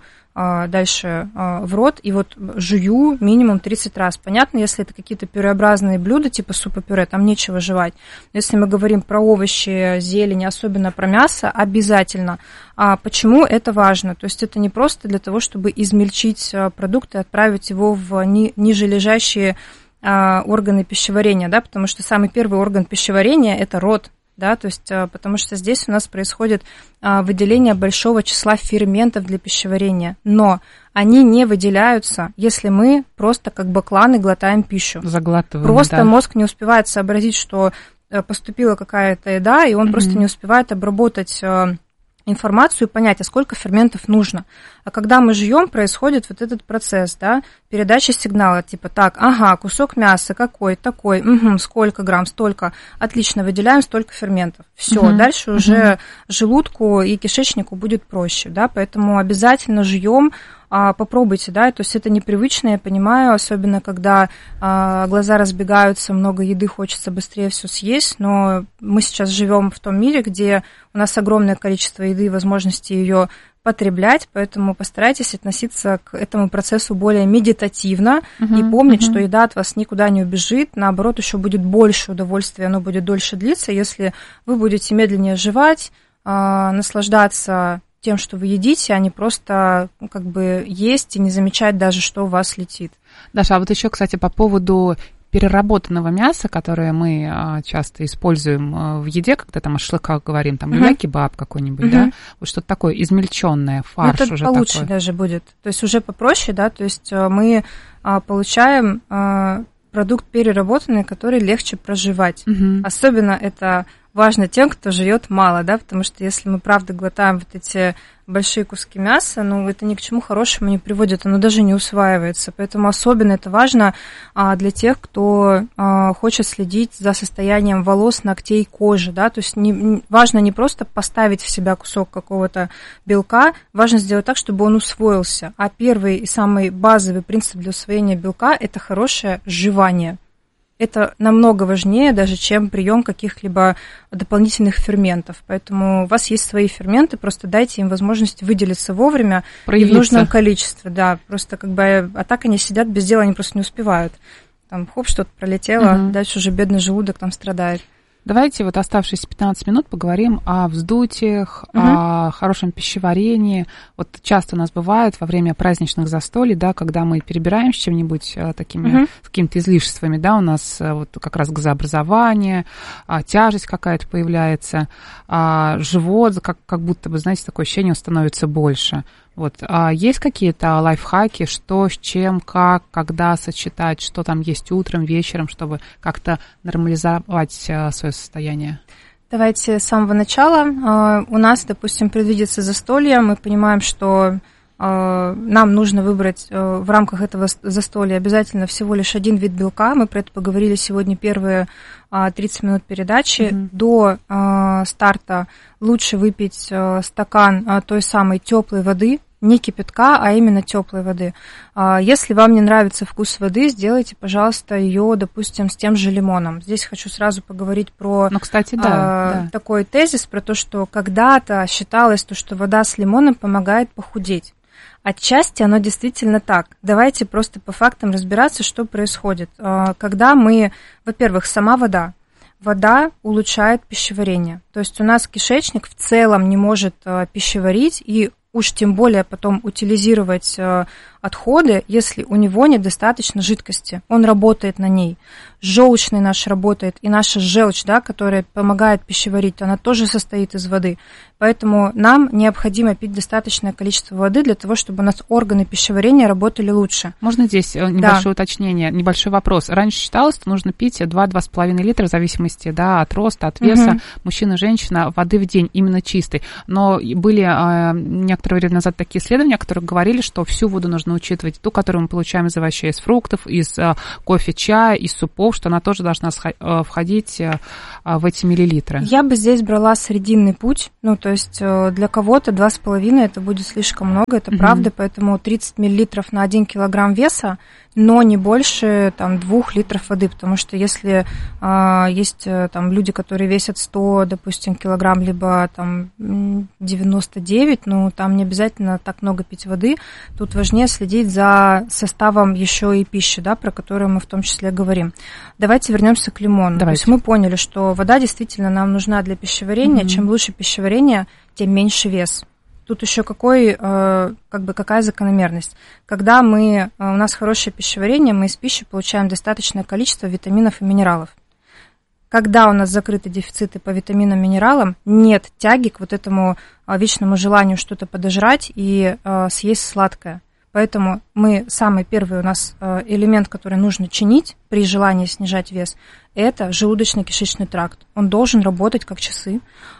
дальше в рот и вот жую минимум тридцать раз. Понятно, если это какие-то пюреобразные блюда, типа супа-пюре, там нечего жевать. Если мы говорим про овощи, зелень, особенно про мясо, обязательно. А почему это важно? То есть это не просто для того, чтобы измельчить продукт и отправить его в ни- ниже лежащие органы пищеварения, да, потому что самый первый орган пищеварения – это рот. Да, то есть, потому что здесь у нас происходит выделение большого числа ферментов для пищеварения, но они не выделяются, если мы просто как бакланы глотаем пищу. Заглатываем, Просто да. мозг не успевает сообразить, что поступила какая-то еда, и он mm-hmm. просто не успевает обработать информацию и понять, а сколько ферментов нужно. А когда мы жуем, происходит вот этот процесс, да, передачи сигнала, типа, так, ага, кусок мяса какой, такой, угу, сколько грамм, столько, отлично, выделяем столько ферментов. Все, угу. дальше угу. уже желудку и кишечнику будет проще, да, поэтому обязательно жуем, а, попробуйте, да, то есть это непривычно, я понимаю, особенно когда а, глаза разбегаются, много еды, хочется быстрее все съесть, но мы сейчас живем в том мире, где у нас огромное количество еды и возможности ее потреблять, поэтому постарайтесь относиться к этому процессу более медитативно uh-huh, и помнить, uh-huh. что еда от вас никуда не убежит, наоборот, еще будет больше удовольствия, оно будет дольше длиться, если вы будете медленнее жевать, наслаждаться тем, что вы едите, а не просто ну, как бы есть и не замечать даже, что у вас летит. Даша, а вот еще, кстати, по поводу переработанного мяса, которое мы а, часто используем а, в еде, когда там о шашлыках говорим, там, uh-huh. кебаб какой-нибудь, uh-huh. да, вот что-то такое измельченное, фарш это уже получше такой. Даже будет, то есть уже попроще, да, то есть мы а, получаем а, продукт переработанный, который легче проживать. Uh-huh. Особенно это важно тем, кто жует мало, да, потому что если мы, правда, глотаем вот эти большие куски мяса, ну, это ни к чему хорошему не приводит, оно даже не усваивается, поэтому особенно это важно а, для тех, кто а, хочет следить за состоянием волос, ногтей, кожи, да, то есть не, важно не просто поставить в себя кусок какого-то белка, важно сделать так, чтобы он усвоился, а первый и самый базовый принцип для усвоения белка – это хорошее жевание. Это намного важнее даже, чем прием каких-либо дополнительных ферментов. Поэтому у вас есть свои ферменты, просто дайте им возможность выделиться вовремя и в нужном количестве. Да, просто как бы, а так они сидят без дела, они просто не успевают. Там, хоп, что-то пролетело, угу. дальше уже бедный желудок там страдает. Давайте вот оставшиеся пятнадцать минут поговорим о вздутиях, угу. о хорошем пищеварении. Вот часто у нас бывает во время праздничных застолий, да, когда мы перебираем с чем-нибудь такими, угу. с какими-то излишествами, да, у нас вот как раз газообразование, тяжесть какая-то появляется, живот, как, как будто бы, знаете, такое ощущение становится больше. Вот. А есть какие-то лайфхаки, что, с чем, как, когда сочетать, что там есть утром, вечером, чтобы как-то нормализовать свое состояние? Давайте с самого начала. У нас, допустим, предвидится застолье, мы понимаем, что нам нужно выбрать в рамках этого застолья обязательно всего лишь один вид белка. Мы про это поговорили сегодня первые тридцать минут передачи. Mm-hmm. До старта лучше выпить стакан той самой теплой воды, не кипятка, а именно теплой воды. Если вам не нравится вкус воды, сделайте, пожалуйста, ее, допустим, с тем же лимоном. Здесь хочу сразу поговорить про ну, кстати, да, а, да. такой тезис, про то, что когда-то считалось, то, что вода с лимоном помогает похудеть. Отчасти оно действительно так. Давайте просто по фактам разбираться, что происходит. Когда мы, во-первых, сама вода. Вода улучшает пищеварение. То есть у нас кишечник в целом не может пищеварить и уж тем более потом утилизировать отходы, если у него недостаточно жидкости. Он работает на ней. Желчный наш работает, и наша желчь, да, которая помогает пищеварить, она тоже состоит из воды. Поэтому нам необходимо пить достаточное количество воды для того, чтобы у нас органы пищеварения работали лучше. Можно здесь небольшое да. уточнение, небольшой вопрос. Раньше считалось, что нужно пить два-два с половиной литра в зависимости да, от роста, от веса, угу. мужчина и женщина, воды в день, именно чистой. Но были э, некоторое время назад такие исследования, которые говорили, что всю воду нужно учитывать, ту, которую мы получаем из овощей, из фруктов, из э, кофе, чая, из супов, что она тоже должна входить э, в эти миллилитры. Я бы здесь брала срединный путь, ну, то есть для кого-то два с половиной это будет слишком много, это mm-hmm. правда, поэтому тридцать миллилитров на один килограмм веса, но не больше там, двух литров воды, потому что если а, есть там, люди, которые весят сто, допустим, килограмм, либо там девяносто девять, ну, там не обязательно так много пить воды, тут важнее следить за составом еще и пищи, да, про которую мы в том числе говорим. Давайте вернемся к лимону. Давайте. То есть мы поняли, что вода действительно нам нужна для пищеварения, mm-hmm. чем лучше пищеварение, тем меньше вес. Тут еще какой, как бы, какая закономерность. Когда мы, у нас хорошее пищеварение, мы из пищи получаем достаточное количество витаминов и минералов. Когда у нас закрыты дефициты по витаминам и минералам, нет тяги к вот этому вечному желанию что-то подожрать и съесть сладкое. Поэтому мы, самый первый у нас элемент, который нужно чинить при желании снижать вес, это желудочно-кишечный тракт. Он должен работать как часы,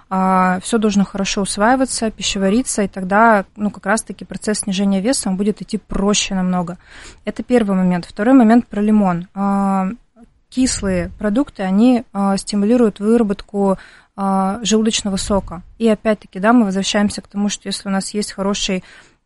все должно хорошо усваиваться, пищевариться, и тогда ну, как раз-таки процесс снижения веса он будет идти проще намного. Это первый момент. Второй момент про лимон. Кислые продукты, они стимулируют выработку желудочного сока. И опять-таки, да, мы возвращаемся к тому, что если у нас есть хороший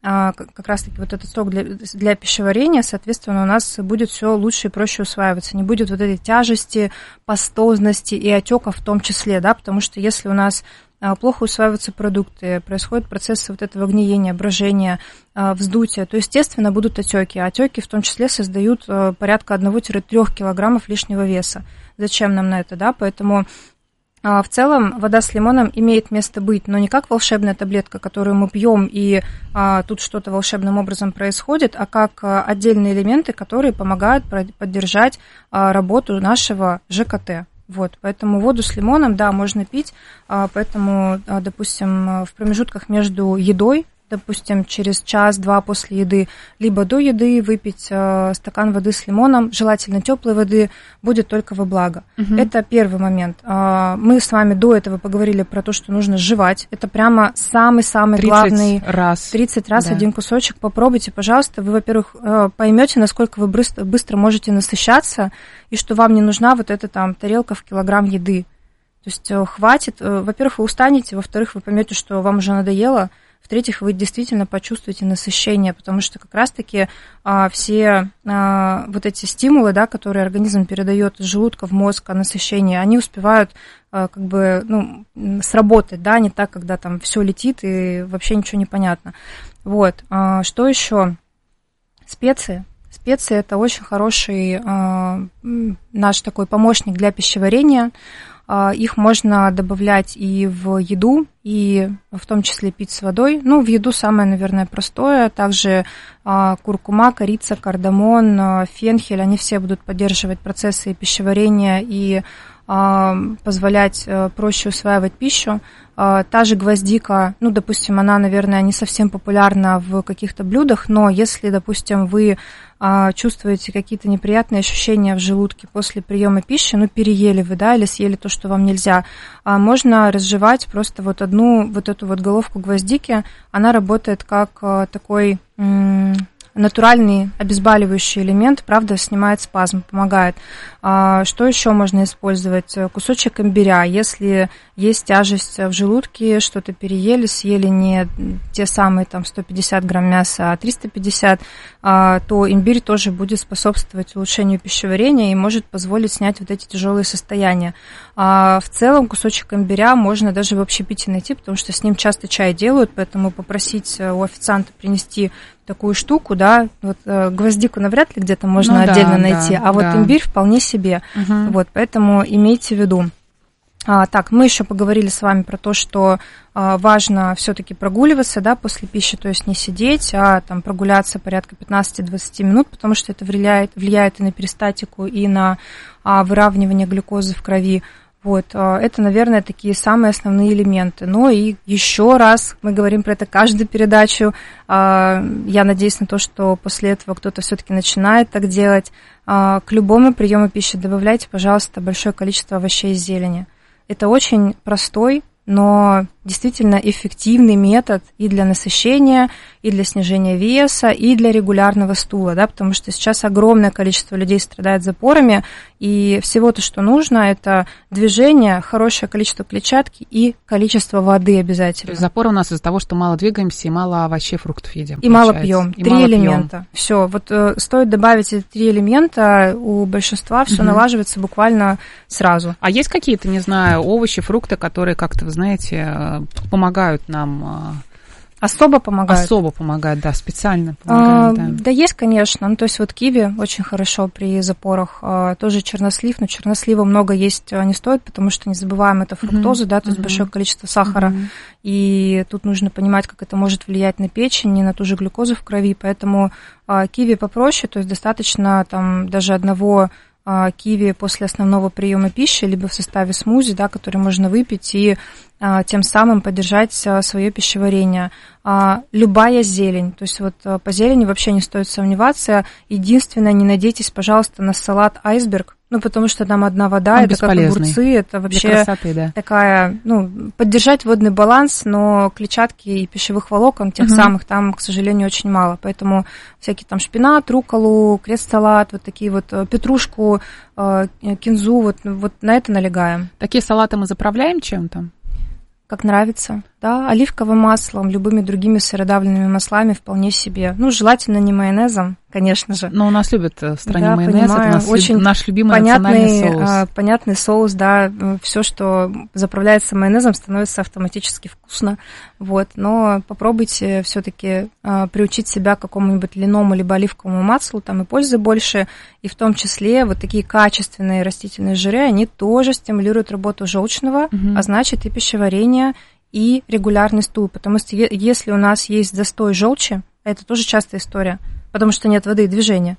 как раз-таки вот этот сок для, для пищеварения, соответственно, у нас будет все лучше и проще усваиваться. Не будет вот этой тяжести, пастозности и отеков в том числе, да, потому что если у нас плохо усваиваются продукты, происходят процессы вот этого гниения, брожения, вздутия, то, естественно, будут отеки. А отеки в том числе создают порядка один-три килограммов лишнего веса. Зачем нам на это, да? Поэтому в целом вода с лимоном имеет место быть, но не как волшебная таблетка, которую мы пьем, и а, тут что-то волшебным образом происходит, а как а, отдельные элементы, которые помогают поддержать а, работу нашего ЖКТ. Вот, поэтому воду с лимоном, да, можно пить, а, поэтому, а, допустим, в промежутках между едой, допустим, через час-два после еды, либо до еды выпить э, стакан воды с лимоном, желательно теплой воды, будет только во благо. Угу. Это первый момент. Э, мы с вами до этого поговорили про то, что нужно жевать. Это прямо самый-самый главный... раз. тридцать раз да. один кусочек. Попробуйте, пожалуйста. Вы, во-первых, э, поймете, насколько вы быстро, быстро можете насыщаться, и что вам не нужна вот эта там тарелка в килограмм еды. То есть э, хватит. Э, во-первых, вы устанете, во-вторых, вы поймете, что вам уже надоело, в-третьих, вы действительно почувствуете насыщение, потому что как раз-таки а, все а, вот эти стимулы, да, которые организм передает из желудка в мозг о насыщении, они успевают а, как бы ну, сработать, да, не так, когда там все летит и вообще ничего не понятно. Вот. А, что еще? Специи. Специи – это очень хороший а, наш такой помощник для пищеварения. Их можно добавлять и в еду, и в том числе пить с водой. Ну, в еду самое, наверное, простое. Также куркума, корица, кардамон, фенхель, они все будут поддерживать процессы пищеварения и позволять проще усваивать пищу. Та же гвоздика, ну, допустим, она, наверное, не совсем популярна в каких-то блюдах, но если, допустим, вы чувствуете какие-то неприятные ощущения в желудке после приема пищи, ну, переели вы, да, или съели то, что вам нельзя, можно разжевать просто вот одну вот эту вот головку гвоздики, она работает как такой натуральный обезболивающий элемент, правда, снимает спазм, помогает. Что еще можно использовать? Кусочек имбиря. Если есть тяжесть в желудке, что-то переели, съели не те самые там сто пятьдесят грамм мяса, а триста пятьдесят, то имбирь тоже будет способствовать улучшению пищеварения и может позволить снять вот эти тяжелые состояния. В целом кусочек имбиря можно даже в общепите найти, потому что с ним часто чай делают, поэтому попросить у официанта принести такую штуку, да, вот э, гвоздику навряд ли где-то можно ну, отдельно да, найти, да, а вот да. имбирь вполне себе, угу. вот, поэтому имейте в виду. А, так, мы еще поговорили с вами про то, что а, важно все-таки прогуливаться, да, после пищи, то есть не сидеть, а там прогуляться порядка пятнадцать-двадцать минут, потому что это влияет, влияет и на перистатику, и на а, выравнивание глюкозы в крови. Вот, это, наверное, такие самые основные элементы. Ну и еще раз, мы говорим про это каждую передачу. Я надеюсь на то, что после этого кто-то все-таки начинает так делать. К любому приему пищи добавляйте, пожалуйста, большое количество овощей и зелени. Это очень простой, но действительно эффективный метод и для насыщения, и для снижения веса, и для регулярного стула, да, потому что сейчас огромное количество людей страдает запорами, и всего-то, что нужно, это движение, хорошее количество клетчатки и количество воды обязательно. То есть запоры у нас из-за того, что мало двигаемся и мало овощей, фруктов едим. И мало пьем. И три мало элемента. Все, вот э, стоит добавить эти три элемента, у большинства все угу. налаживается буквально сразу. А есть какие-то, не знаю, овощи, фрукты, которые как-то, вы знаете, помогают нам... Особо помогают? Особо помогают, да, специально помогают, а, да. Да, есть, конечно. Ну, то есть вот киви очень хорошо при запорах. А, тоже чернослив, но чернослива много есть не стоит, потому что, не забываем, это фруктоза, mm-hmm. да, то есть mm-hmm. большое количество сахара. Mm-hmm. И тут нужно понимать, как это может влиять на печень и на ту же глюкозу в крови. Поэтому а, киви попроще, то есть достаточно там даже одного... киви после основного приема пищи, либо в составе смузи, да, который можно выпить и а, тем самым поддержать а, свое пищеварение. А, любая зелень, то есть вот а, по зелени вообще не стоит сомневаться. Единственное, не надейтесь, пожалуйста, на салат айсберг, ну, потому что там одна вода, он это как огурцы, это вообще красоты, да. такая, ну, поддержать водный баланс, но клетчатки и пищевых волокон, тех угу. самых, там, к сожалению, очень мало. Поэтому всякие там шпинат, рукколу, крест-салат, вот такие вот, петрушку, кинзу, вот, вот на это налегаем. Такие салаты мы заправляем чем-то? Как нравится, да, оливковым маслом, любыми другими сыродавленными маслами вполне себе. Ну, желательно не майонезом, конечно же. Но у нас любят в стране да, майонез, понимаю. Это у нас очень наш любимый понятный, национальный соус. Понятный соус, да, все, что заправляется майонезом, становится автоматически вкусно, вот. Но попробуйте все-таки приучить себя к какому-нибудь льному либо оливковому маслу, там и пользы больше, и в том числе вот такие качественные растительные жиры, они тоже стимулируют работу желчного, угу. а значит и пищеварение, и регулярный стул, потому что если у нас есть застой желчи, это тоже частая история, потому что нет воды и движения,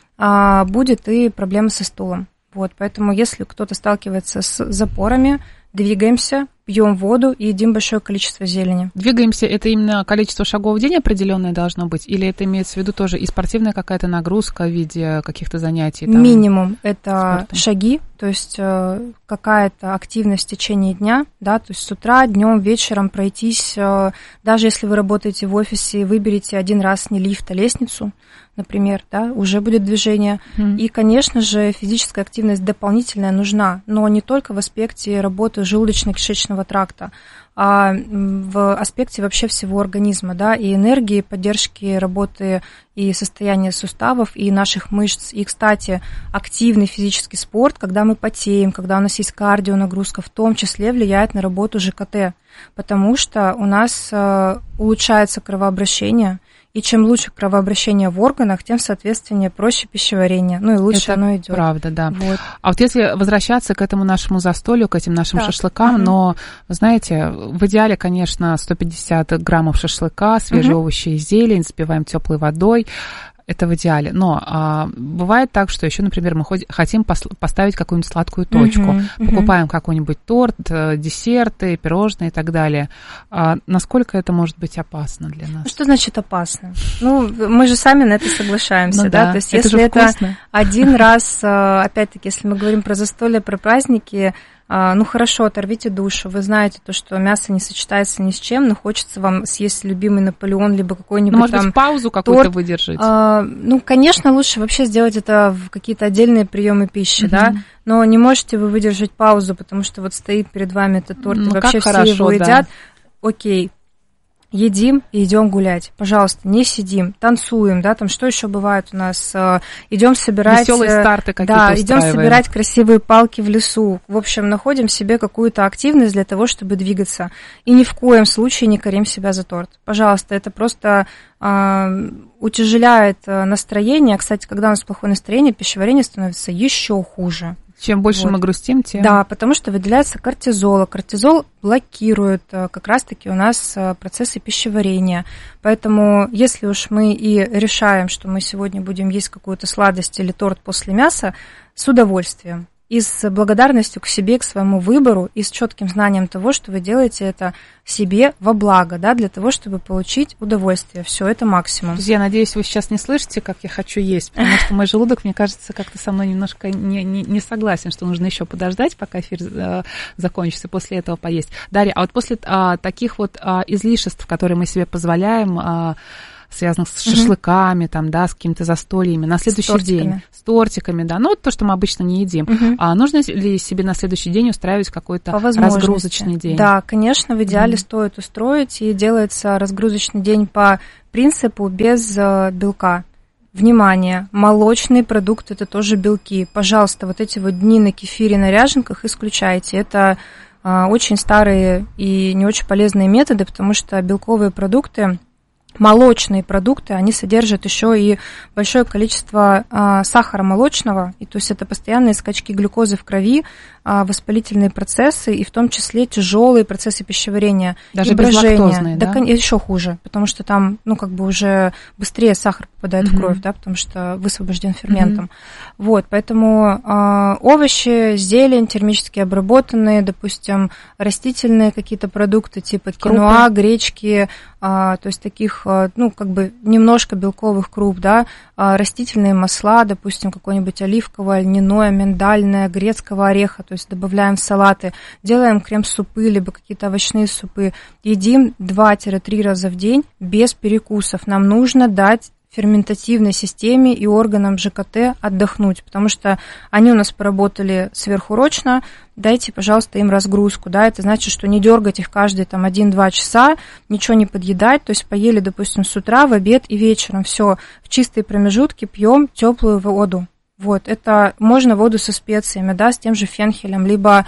будет и проблемы со стулом. Вот, поэтому если кто-то сталкивается с запорами, двигаемся, пьем воду и едим большое количество зелени. Двигаемся, это именно количество шагов в день определенное должно быть? Или это имеется в виду тоже и спортивная какая-то нагрузка в виде каких-то занятий? Там, минимум это спортом? Шаги, то есть какая-то активность в течение дня, да, то есть с утра, днем, вечером пройтись, даже если вы работаете в офисе, выберите один раз не лифт, а лестницу, например, да, уже будет движение. Mm. И, конечно же, физическая активность дополнительная нужна, но не только в аспекте работы желудочно-кишечного тракта, а в аспекте вообще всего организма, да, и энергии, поддержки работы и состояния суставов, и наших мышц. И, кстати, активный физический спорт, когда мы потеем, когда у нас есть кардионагрузка, в том числе влияет на работу ЖКТ, потому что у нас улучшается кровообращение, и чем лучше кровообращение в органах, тем, соответственно, проще пищеварение. Ну и лучше это оно идет. Правда, да. Вот. А вот если возвращаться к этому нашему застолью, к этим нашим да. шашлыкам, угу. но, вы знаете, в идеале, конечно, сто пятьдесят граммов шашлыка, свежие угу. овощи и зелень, запиваем теплой водой. Это в идеале. Но а, бывает так, что еще, например, мы хоть, хотим пос, поставить какую-нибудь сладкую точку. Uh-huh, uh-huh. Покупаем какой-нибудь торт, десерты, пирожные и так далее. А насколько это может быть опасно для нас? Что значит опасно? Ну, мы же сами на это соглашаемся, ну, да? да? То есть, это если это вкусно. один раз, опять-таки, если мы говорим про застолье, про праздники, ну хорошо, оторвите душу, вы знаете то, что мясо не сочетается ни с чем, но хочется вам съесть любимый Наполеон, либо какой-нибудь ну, может там быть, паузу какую-то торт. Выдержать? А, ну, конечно, лучше вообще сделать это в какие-то отдельные приемы пищи, угу. да, но не можете вы выдержать паузу, потому что вот стоит перед вами этот торт, ну, и вообще все хорошо, его едят. Да. Окей. Едим и идем гулять. Пожалуйста, не сидим, танцуем, да, там что еще бывает у нас? Идем собирать... Веселые старты какие-то Да, идем собирать красивые палки в лесу. В общем, находим себе какую-то активность для того, чтобы двигаться. И ни в коем случае не корим себя за торт. Пожалуйста, это просто э, утяжеляет настроение. Кстати, когда у нас плохое настроение, пищеварение становится еще хуже. Чем больше вот. мы грустим, тем... Да, потому что выделяется кортизол. А кортизол блокирует как раз-таки у нас процессы пищеварения. Поэтому если уж мы и решаем, что мы сегодня будем есть какую-то сладость или торт после мяса, с удовольствием. И с благодарностью к себе, к своему выбору, и с четким знанием того, что вы делаете это себе во благо, да, для того, чтобы получить удовольствие. Все, это максимум. Друзья, надеюсь, вы сейчас не слышите, как я хочу есть, потому что мой желудок, мне кажется, как-то со мной немножко не, не, не согласен, что нужно еще подождать, пока эфир э, закончится, после этого поесть. Дарья, а вот после э, таких вот э, излишеств, которые мы себе позволяем, э, связанных с шашлыками, там, да, с какими-то застольями, на следующий день, с тортиками, да, ну, вот то, что мы обычно не едим. Угу. А нужно ли себе на следующий день устраивать какой-то разгрузочный день? Да, конечно, в идеале угу. стоит устроить, и делается разгрузочный день по принципу без э, белка. Внимание, молочные продукты – это тоже белки. Пожалуйста, вот эти вот дни на кефире, на ряженках исключайте. Это э, очень старые и не очень полезные методы, потому что белковые продукты, молочные продукты, они содержат еще и большое количество а, сахара молочного, и то есть это постоянные скачки глюкозы в крови, а, воспалительные процессы, и в том числе тяжелые процессы пищеварения. Даже и брожения. Да, да? Еще хуже, потому что там, ну, как бы уже быстрее сахар попадает mm-hmm. в кровь, да, потому что высвобожден ферментом. Mm-hmm. Вот, поэтому а, овощи, зелень, термически обработанные, допустим, растительные какие-то продукты, типа киноа, гречки, а, то есть таких, ну, как бы немножко белковых круп, да, растительные масла, допустим, какое-нибудь оливковое, льняное, миндальное, грецкого ореха, то есть добавляем в салаты, делаем крем-супы, либо какие-то овощные супы, едим два-три раза в день без перекусов. Нам нужно дать ферментативной системе и органам ЖКТ отдохнуть, потому что они у нас поработали сверхурочно, дайте, пожалуйста, им разгрузку, да, это значит, что не дергать их каждые там один-два часа, ничего не подъедать, то есть поели, допустим, с утра, в обед и вечером, все, в чистые промежутки пьем теплую воду, вот, это можно воду со специями, да, с тем же фенхелем, либо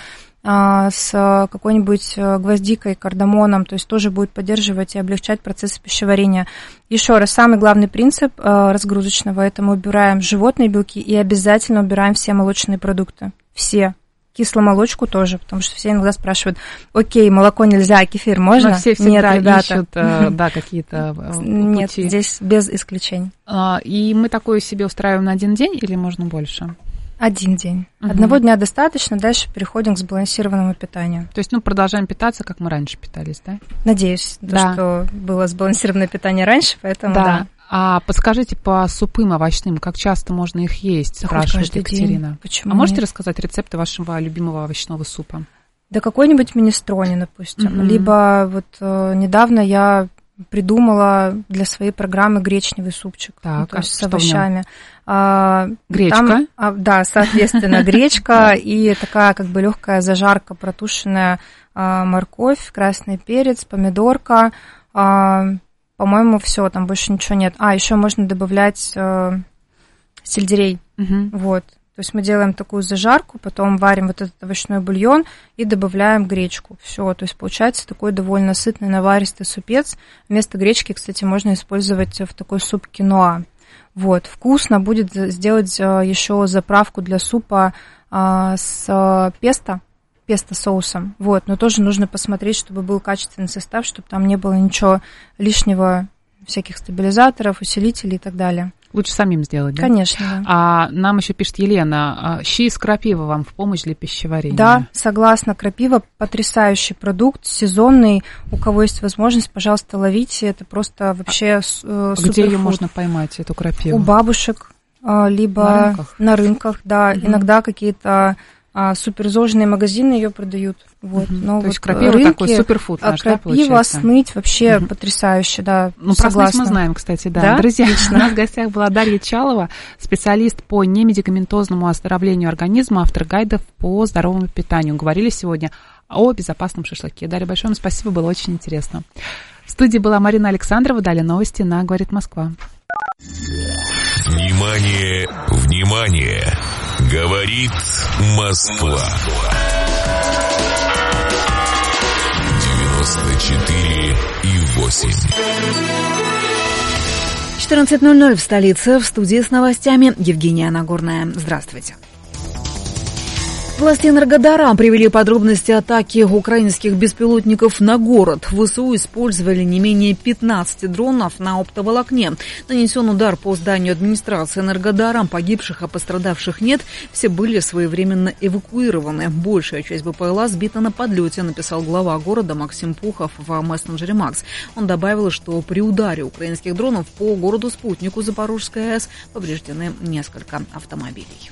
с какой-нибудь гвоздикой, кардамоном, то есть тоже будет поддерживать и облегчать процессы пищеварения. Еще раз, самый главный принцип разгрузочного – это мы убираем животные белки и обязательно убираем все молочные продукты. Все. Кисломолочку тоже, потому что все иногда спрашивают: окей, молоко нельзя, а кефир можно? Но все всегда Нет, ребята. ищут, да, какие-то пути. Нет, здесь без исключений. И мы такое себе устраиваем на один день или можно больше? Один день. Угу. Одного дня достаточно, дальше переходим к сбалансированному питанию. То есть, ну, продолжаем питаться, как мы раньше питались, да? Надеюсь, да. то, что было сбалансированное питание раньше, поэтому да. да. А подскажите по супым овощным, как часто можно их есть, да, спрашивает Екатерина. День. Почему а можете нет? рассказать рецепты вашего любимого овощного супа? Да какой-нибудь минестрони, допустим. Угу. Либо вот э, недавно я придумала для своей программы гречневый супчик, так, ну, то есть а с овощами. А, гречка? Там, а, да, соответственно, гречка и такая как бы легкая зажарка, протушенная а, морковь, красный перец, помидорка. А, по-моему, все, там больше ничего нет. А, еще можно добавлять а, сельдерей. Угу. Вот. То есть мы делаем такую зажарку, потом варим вот этот овощной бульон и добавляем гречку. Все, то есть получается такой довольно сытный наваристый супец. Вместо гречки, кстати, можно использовать в такой суп киноа. Вот, вкусно будет сделать еще заправку для супа с песто, песто соусом. Вот, но тоже нужно посмотреть, чтобы был качественный состав, чтобы там не было ничего лишнего, всяких стабилизаторов, усилителей и так далее. Лучше самим сделать, да? Конечно. Да. А нам еще пишет Елена, щи из крапивы вам в помощь для пищеварения? Да, согласна. Крапива потрясающий продукт, сезонный. У кого есть возможность, пожалуйста, ловите. Это просто вообще а суперфуд. Где ее можно поймать, эту крапиву? У бабушек, либо на рынках, на рынках да. Mm-hmm. Иногда какие-то а, суперзожные магазины ее продают. Вот. Угу. Но То вот есть крапива рынки, такой суперфуд наш, крапива, да, сныть вообще угу. потрясающе, да, Ну, про сныть мы знаем, кстати, да. да? Друзья, Отлично. у нас в гостях была Дарья Чалова, специалист по немедикаментозному оздоровлению организма, автор гайдов по здоровому питанию. Говорили сегодня о безопасном шашлыке. Дарья, большое вам спасибо, было очень интересно. В студии была Марина Александрова. Далее новости на «Говорит Москва». Внимание, внимание! Говорит Москва. девяносто четыре и восемь. четырнадцать ноль ноль в столице. В студии с новостями Евгения Нагорная. Здравствуйте. Власти Энергодара привели подробности атаки украинских беспилотников на город. ВСУ использовали не менее пятнадцати дронов на оптоволокне. Нанесен удар по зданию администрации Энергодара. Погибших и пострадавших нет. Все были своевременно эвакуированы. Большая часть БПЛА сбита на подлете, написал глава города Максим Пухов в мессенджере Макс. Он добавил, что при ударе украинских дронов по городу-спутнику Запорожской АЭС повреждены несколько автомобилей.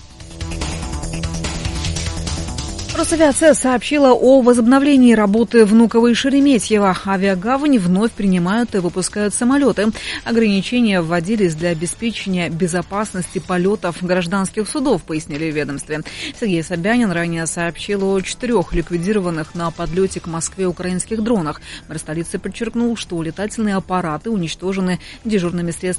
Росавиация сообщила о возобновлении работы Внуково и Шереметьево. Авиагавани вновь принимают и выпускают самолеты. Ограничения вводились для обеспечения безопасности полетов гражданских судов, пояснили в ведомстве. Сергей Собянин ранее сообщил о четырех ликвидированных на подлете к Москве украинских дронах. Мэр столицы подчеркнул, что летательные аппараты уничтожены дежурными средствами